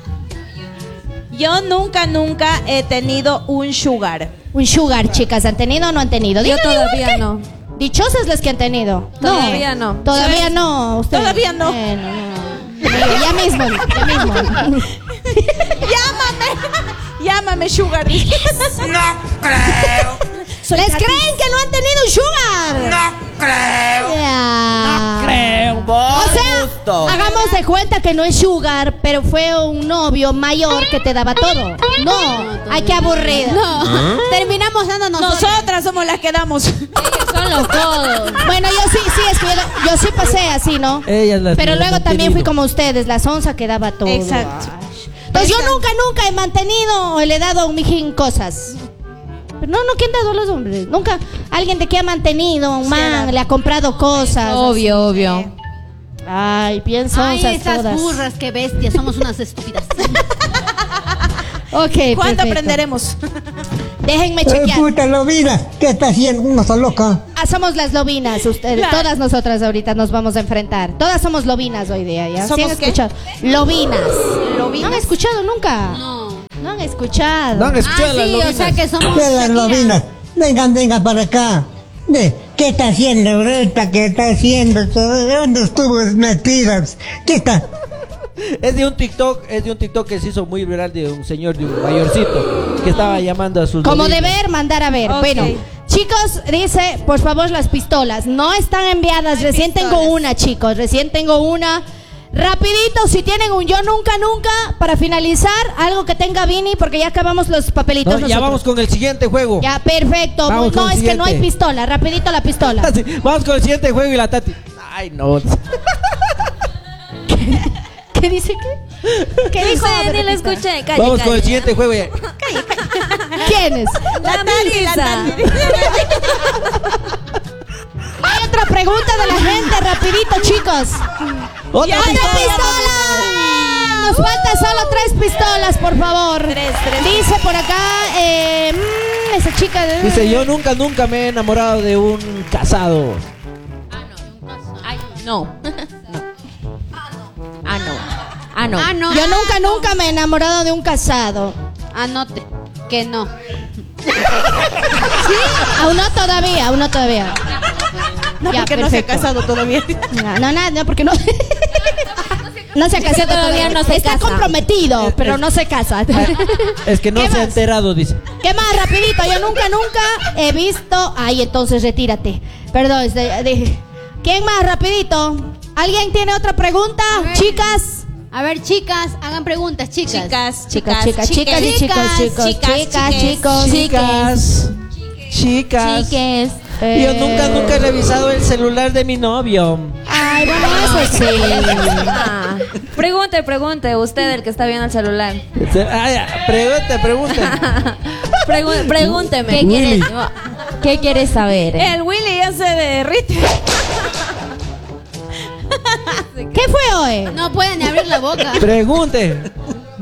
B: Yo nunca, nunca he tenido un sugar.
C: Un sugar, chicas, ¿han tenido o no han tenido?
F: Yo
C: Díganme,
F: todavía
C: ¿qué?
F: no.
C: Dichosas las que han tenido.
F: Todavía no.
C: Todavía no. Usted.
B: Todavía no.
C: Bueno, no. Mire, ya mismo, ya mismo.
B: Llámame. Llámame sugar.
G: No creo,
C: ¿Les creen que no han tenido un sugar?
G: no creo.
C: Ya.
D: Creo.
G: Por
C: O sea,
G: gusto.
C: hagamos de cuenta que no es sugar, pero fue un novio mayor que te daba todo. No, ay, qué aburrida.
A: No, terminamos dando nosotros.
B: Nosotras somos las que damos.
E: Son los codos.
C: Bueno, yo sí, sí, es que yo, yo sí pasé así, ¿no?
D: Ellas las
C: Pero
D: las
C: luego
D: han
C: también fui
D: tenido.
C: como ustedes, la sonza que daba todo.
B: Exacto.
C: Ay. Entonces yo nunca, nunca he mantenido o le he dado a un mijín cosas. Pero no, no, ¿quién ha dado a los hombres? Nunca. Alguien de que ha mantenido, un man, le ha comprado cosas.
E: Obvio, obvio.
C: Ay, bien
A: Ay,
C: sonzas
A: estas
C: todas.
A: burras, qué bestias, somos unas estúpidas.
C: Ok,
B: ¿Cuánto
C: perfecto.
B: aprenderemos?
C: Déjenme
J: Eh,
C: chequear.
J: puta lobina, ¿qué está haciendo? Una está loca.
C: Ah, somos las lobinas, ustedes.
B: Claro.
C: Todas nosotras ahorita nos vamos a enfrentar. Todas somos lobinas hoy día, ¿ya? ¿Sí
B: ¿Somos
C: han
B: qué?
C: escuchado? Lobinas.
B: ¿Lobinas?
C: ¿No han escuchado nunca?
A: No.
C: No han escuchado.
D: No han escuchado
A: Ah,
D: las
A: sí, o
D: lobinas.
A: sea que somos
J: De las
A: Shakira.
J: lobinas, vengan, vengan para acá. De, ¿qué está haciendo ahorita? ¿Qué está haciendo? ¿Dónde estuvo metidas? ¿Qué está?
D: Es de un TikTok, es de un TikTok que se hizo muy viral de un señor, de un mayorcito, que estaba llamando a sus
C: Como
D: lobinas.
C: deber, mandar a ver.
B: Ok.
C: Bueno, chicos, dice, por favor, las pistolas. No están enviadas.
B: Hay
C: Recién
B: pistolas.
C: tengo una, chicos. Recién tengo una. Rapidito, si tienen un yo nunca, nunca, para finalizar, algo que tenga Vini, porque ya acabamos los papelitos
D: No, ya
C: nosotros.
D: vamos con el siguiente juego.
C: Ya, perfecto.
D: Vamos
C: No,
D: con
C: es
D: el
C: que no hay
D: siguiente.
C: pistola. Rapidito la pistola.
D: Sí, vamos con el siguiente juego y la Tati. Ay, no.
C: ¿Qué dice qué? ¿Qué dijo?
F: Sí,
C: A ver,
F: ni lo
C: repita.
F: escuché. Calle,
D: Vamos con
F: calle.
D: el siguiente juego. ya.
C: ¿Quién es?
B: La Tati, la Tati.
C: Hay otra pregunta de la gente, rapidito, chicos.
D: Otra
C: ¡Otra
D: pistola.
C: pistola! Nos faltan solo tres pistolas, por favor.
B: Tres, tres.
C: Dice por acá, eh, mm, esa chica de...
D: Dice, yo nunca, nunca me he enamorado de un casado.
F: Ay, no. Ah, no. Ah, no.
A: Ah, no.
C: Yo nunca, nunca me he enamorado de un casado.
A: Anote que no.
C: ¿Sí? Aún no todavía, aún no todavía.
B: No,
C: Ya,
B: porque no se ha
C: perfecto.
B: casado todavía.
C: No, no, nada, no, porque no... No se ha casado
F: todavía no se
C: Está
F: casa.
C: comprometido,
D: Es-
C: pero
D: es-
C: no se casa.
D: Es que no
C: ¿Qué
D: se ha
C: más?
D: enterado, dice.
C: ¿Qué más? Rapidito, yo nunca, nunca he visto... Ay, entonces retírate. Perdón, es de- de- ¿quién más? Rapidito. ¿Alguien tiene otra pregunta?
A: ver.
C: Chicas.
A: A ver, chicas, hagan preguntas, chicas.
B: Chicas,
C: Chicas, chicas, chicas y
B: chiques.
C: chicos, chicos,
B: chicas,
C: chicas,
B: chiques.
C: chicos.
D: Chicas. Chicas.
F: Chiques.
C: Eh,
D: Yo nunca, nunca he revisado el celular de mi novio.
C: Ay, bueno, eso sí.
F: Ah, pregunte, pregunte. Usted, el que está viendo el celular.
D: Ay, pregunte, pregunte.
F: Pregu- pregúnteme.
E: ¿Qué quieres, ¿Qué quieres saber?
B: El Willy ya se derrite.
C: ¿Qué fue hoy?
A: No pueden ni abrir la boca.
D: Pregunte.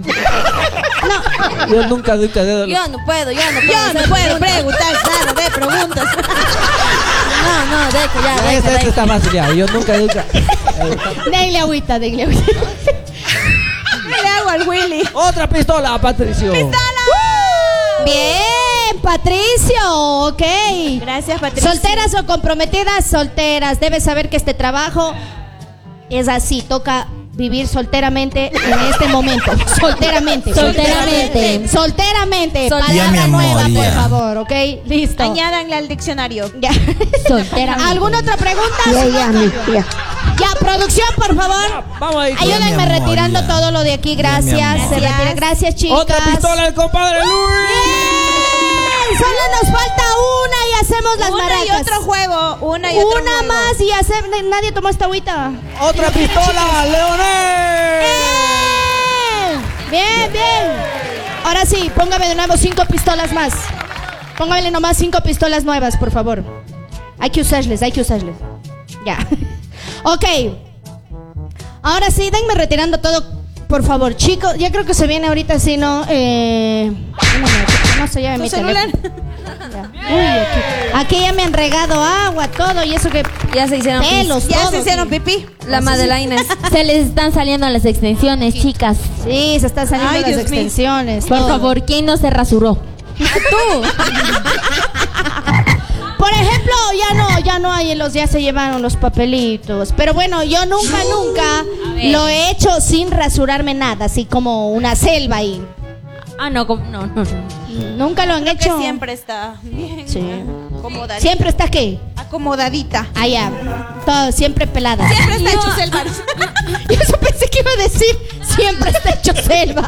D: Yo nunca, nunca. de-
F: Yo no puedo, yo no puedo.
B: Yo no
F: hacer
B: puedo
F: preguntas.
B: preguntar nada de preguntas.
F: No, no, deje ya, deje,
D: Este, este
F: deje.
D: está fácil ya. Yo nunca, nunca.
C: Denle agüita, denle agüita.
B: ¿Qué le hago al Willy?
D: Otra pistola, Patricio.
C: Bien, Patricio, ok.
B: Gracias, Patricia.
C: Solteras o comprometidas, solteras. Debes saber que este trabajo es así. Toca vivir solteramente en este momento. Solteramente.
F: Solteramente.
C: Solteramente.
F: Sol-
G: Ya, mi
C: Palabra
G: amor,
C: nueva, por
G: ya.
C: favor, ok. Listo.
B: Añádanle al diccionario.
C: Ya.
E: Solteramente.
C: ¿Alguna otra pregunta?
H: Ya, ya, mi tía.
C: Ya, producción, por favor.
D: Vamos ahí.
G: Ya, mi
C: Ayúdenme
G: amor,
C: retirando
G: ya.
C: todo lo de aquí,
G: Ya, mi
C: gracias.
G: amor.
C: Se retira. Gracias, chicas.
D: Otra pistola del compadre Luis.
C: Bien, solo nos falta una y hacemos las
B: Una
C: maracas.
B: y otro juego. Una y otro
C: Una
B: juego.
C: más y hacer. Nadie tomó esta agüita.
D: Otra pistola, Leonel.
C: Bien, bien, bien. Ahora sí, póngame de nuevo cinco pistolas más. Póngame nomás cinco pistolas nuevas, por favor. Hay que usarles, hay que usarles. Ya. Ok. Ahora sí, denme retirando todo, por favor. Chicos, ya creo que se viene ahorita, si no. Eh, un momento, no se llame
B: ¿Tu
C: mi
B: celular?
C: teléfono. Ya. Uy, aquí, aquí ya me han regado agua, todo, y eso que.
F: Ya se hicieron pis.
C: Pelos,
B: Ya
C: todo,
B: se hicieron
C: sí.
B: pipí.
F: La Madelaines.
E: Se les están saliendo las extensiones, chicas.
C: Sí, se están saliendo
B: Ay,
C: las
B: Dios mío.
C: extensiones.
E: Por
C: todo.
E: favor, ¿quién no se rasuró?
C: Por ejemplo, ya no, ya no hay en los, ya se llevaron los papelitos. Pero bueno, yo nunca, nunca lo he hecho sin rasurarme nada, así como una selva ahí.
E: Ah, no, com- no, no, no.
C: Nunca lo han
B: Que
C: hecho.
B: siempre está bien.
C: Sí.
B: Acomodadita.
C: Siempre está aquí.
B: Acomodadita.
C: Allá. Todo, siempre pelada.
B: Siempre está
C: Yo-
B: hecho selva.
C: Yo eso pensé que iba a decir, siempre está hecho selva.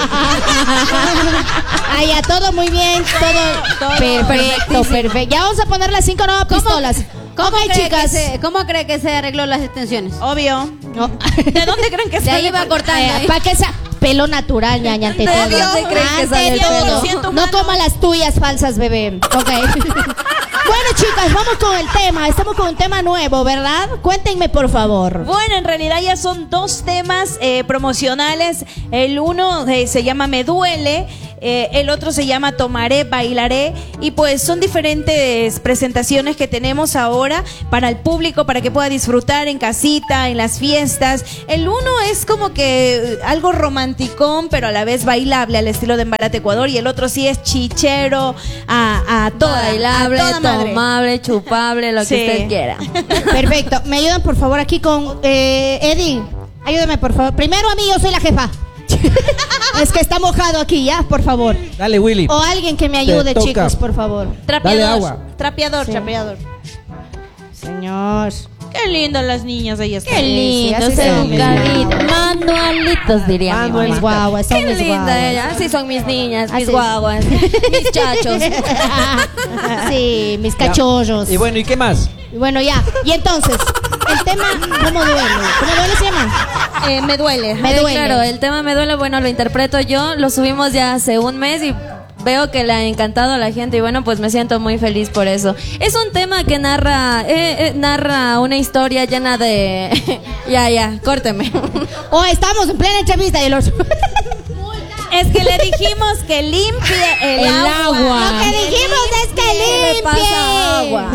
C: Allá, todo muy bien, todo, perfecto, perfecto. Ya vamos a poner las cinco nuevas pistolas.
A: ¿Cómo,
C: Ok,
A: cree
C: chicas.
A: Que se, ¿Cómo cree que se arregló las extensiones?
B: Obvio.
C: No.
B: ¿De dónde creen que
A: De
B: sale?
A: ahí va cortando. ahí.
C: Para que sea pelo natural, ñaña, ante
B: ¿De
C: todo.
B: dónde
F: creen que
C: Ante
F: sale el
C: todo.
F: pelo?
B: Siento
C: No
B: humano.
C: como las tuyas falsas, bebé. Ok. Bueno, chicas, vamos con el tema. Estamos con un tema nuevo, ¿verdad? Cuéntenme, por favor.
B: Bueno, en realidad ya son dos temas eh, promocionales. El uno eh, se llama Me Duele. eh, el otro se llama Tomaré, Bailaré, y pues son diferentes presentaciones que tenemos ahora para el público, para que pueda disfrutar en casita, en las fiestas. El uno es como que algo romanticón, pero a la vez bailable al estilo de Embalate Ecuador, y el otro sí es chichero a, a toda,
F: bailable,
B: a toda madre.
F: tomable, chupable, lo
B: Sí.
F: que usted quiera.
C: Perfecto. ¿Me ayudan por favor aquí con eh, Eddie? Ayúdame por favor. Primero a mí, yo soy la jefa. Es que está mojado aquí, ya, por favor.
D: Dale, Willy.
C: O alguien que me ayude,
D: toca.
C: chicos, por favor.
D: Dale agua.
B: Trapeador,
C: Sí.
B: trapeador.
C: Señor.
B: Qué lindas las niñas, ellas
F: Qué lindos,
C: así son.
F: educaditos, manualitos diría mi
C: Manuel,
F: mamá.
C: guaguas, son
F: Qué
C: mis
F: linda
C: guaguas.
F: ella, así son mis niñas, mis
C: Así.
F: guaguas, mis chachos.
C: Sí, mis
D: Ya.
C: cachorros.
D: Y bueno, ¿y qué más?
C: Y bueno, ya. Y entonces, el tema, ¿cómo duele? ¿Cómo duele se llama?
B: Eh, me duele.
C: Me
F: Eh,
C: duele.
F: Claro, el tema me duele, bueno, lo interpreto yo, lo subimos ya hace un mes y veo que le ha encantado a la gente y bueno, pues me siento muy feliz por eso. Es un tema que narra, eh, eh, narra una historia llena de... ya, ya, córteme.
C: Oh, estamos en plena entrevista y los...
B: Es que le dijimos que limpie el,
E: El
B: agua.
E: agua.
C: Lo que dijimos es que
F: ¿Qué le pasa
C: limpie.
F: agua?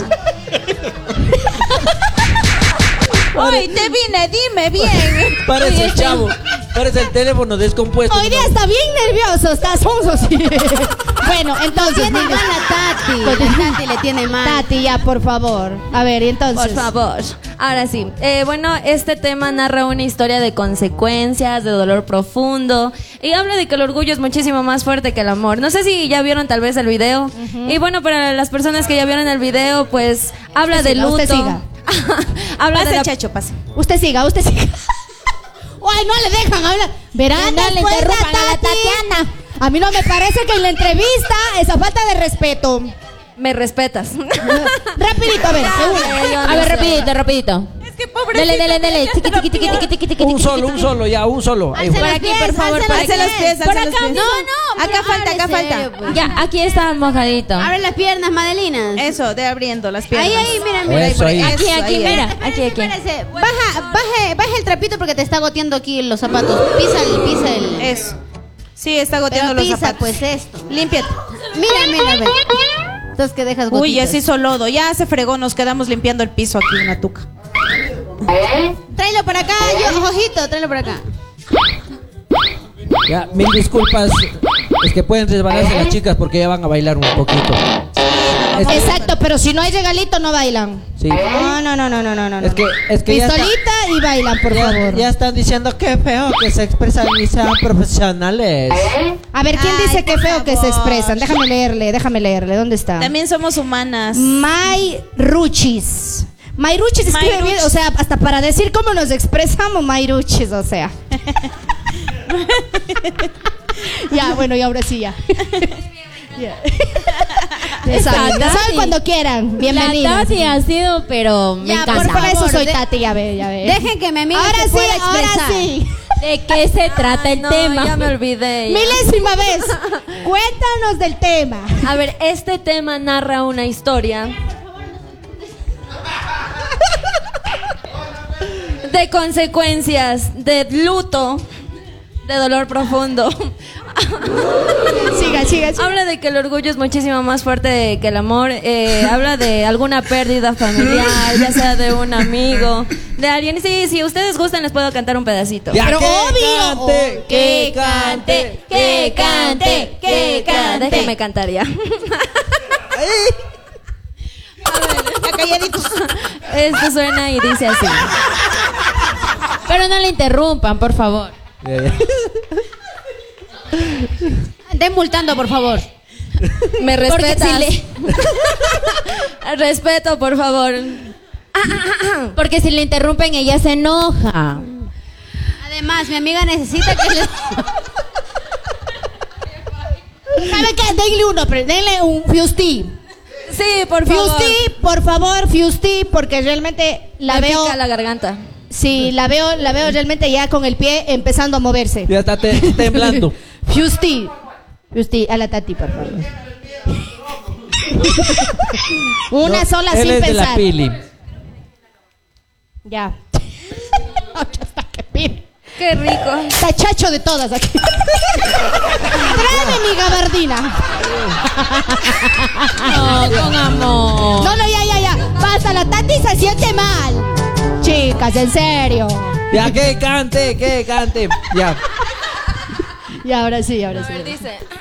B: Hoy te vine, dime bien.
D: Parece el chavo. Parece el teléfono descompuesto.
C: Hoy día está bien nervioso, está sonso, sí. Bueno, entonces...
A: Tiene mal a Tati. La Tati le tiene mal.
C: Tati, ya, por favor. A ver, y entonces...
F: Por favor. Ahora sí. Eh, bueno, este tema narra una historia de consecuencias, de dolor profundo. Y habla de que el orgullo es muchísimo más fuerte que el amor. No sé si ya vieron tal vez el video. Y bueno, para las personas que ya vieron el video, pues habla
C: Usted
F: de
C: siga,
F: luto.
C: usted siga.
F: habla de
B: Pase,
F: la...
B: chacho, pase.
C: Usted siga, usted siga. Ay, no le dejan hablar. Verán,
E: Que no le
C: después
E: interrumpan
C: la
E: a la
C: Tati.
E: Tatiana.
C: A mí no me parece que en la entrevista esa falta de respeto.
F: Me respetas.
C: Rapidito, a ver.
F: Eh, yo
E: A
F: no
E: ver,
F: sé.
E: rapidito, rapidito.
B: Es que pobrecito.
E: Dele, dele, dele. Tiqui, tiqui, tiqui, tiqui, tiqui, tiqui,
D: Un
E: tiqui,
D: solo,
E: tiqui,
D: un solo, ya, un solo. Ahí
A: Alce
D: va.
A: los pies,
B: por favor,
A: alce los
B: alce los pies,
A: Por
B: alce los
A: acá.
B: pies.
A: No, no.
B: Acá falta, acá falta.
A: pues.
E: Ya, aquí está mojadito.
A: Abre las piernas, Madelinas.
B: Eso, de abriendo las piernas.
A: Ahí, ahí, mira, mira.
D: Eso, ahí.
E: Aquí,
B: Eso,
E: aquí,
B: ahí,
E: mira.
B: ahí.
E: Aquí, aquí.
A: Espérese, baja, baje, baje el trapito porque te está goteando aquí los zapatos. Pisa el, pisa el.
B: Eso. Sí, está goteando
A: Pero
B: los
A: pisa,
B: zapatos.
A: pues esto.
B: Límpiate.
A: Mira, mira, ve. Entonces que dejas gotitas.
B: Uy, ya se hizo lodo. Ya se fregó, nos quedamos limpiando el piso aquí en la tuca.
A: Tráelo para acá, yo, ojito, tráelo para acá.
D: Ya, mil disculpas. Es que pueden resbalarse las chicas porque ya van a bailar un poquito. Es que,
C: Exacto, pero si no hay regalito no bailan.
D: sí.
C: No, no, no, no, no, no, no.
D: Es que, es que ya, está-
C: Pistolita y bailan, por
D: ya-
C: favor.
D: ya están diciendo que feo que se expresan y sean profesionales.
C: A ver, ¿quién
B: Ay,
C: dice que
B: por
C: feo que se
B: favor.
C: expresan? Déjame leerle, déjame leerle. ¿Dónde está?
B: También somos humanas.
C: May Ruchis. May Ruchis escribe
B: May
C: bien,
B: Ruchis.
C: o sea, hasta para decir cómo nos expresamos, May Ruchis, o sea. Ya, bueno, y ahora sí ya. Ya. Ya saben, ya saben cuando quieran.
E: La
C: Bienvenidos.
E: Tati ha sido, pero me
A: Ya,
E: encanta.
C: Por, por eso
A: favor,
C: soy
A: de-
C: Tati, ya ve, ya ve.
A: Dejen que mi amiga
C: Ahora
A: se
C: sí,
A: pueda
C: ahora
A: expresar.
C: sí.
E: ¿De qué se trata el
F: No,
E: tema?
F: ya me olvidé. ya.
C: Milésima vez. Cuéntanos del tema.
F: A ver, este tema narra una historia de consecuencias, de luto, de dolor profundo.
C: Siga, siga, siga.
F: Habla de que el orgullo es muchísimo más fuerte que el amor. eh, habla de alguna pérdida familiar, ya sea de un amigo, de alguien. Sí, si ustedes gustan, les puedo cantar un pedacito.
D: Ya,
C: Pero
D: que
C: obvio.
D: cante,
F: Que cante, que cante, que cante. Déjeme cantar ya.
B: Ya calladitos.
F: Esto suena y dice así.
E: Pero no le interrumpan, por favor.
D: Ya, ya.
A: Den multando, por favor.
F: Me
E: Porque
F: respetas.
E: si le-
F: Respeto, por favor.
E: Porque si le interrumpen, ella se enoja.
A: Además, mi amiga necesita que le.
C: ¿Sabe qué? Denle uno, pero denle un Fusti.
F: Sí, por favor.
C: Fusti, por favor, Fusti, porque realmente la
F: Me
C: veo.
F: pica la garganta.
C: Sí, la veo, la veo realmente ya con el pie empezando a moverse.
D: Ya está te- temblando.
C: Fusti. Fusti, a la Tati, por favor. Una
D: No,
C: sola
D: él
C: sin
D: es de la
C: pensar.
D: Pili.
C: Ya. Ya está que pide.
F: Qué rico.
C: Tachacho de todas aquí. Tráeme mi gabardina.
A: No, con amor.
C: No, no, ya, ya, ya. Basta, la Tati se siente mal. Chicas, en serio.
D: Ya, que cante, que cante. Ya.
C: Y ahora sí, ahora
F: A
C: sí.
F: ver, dice.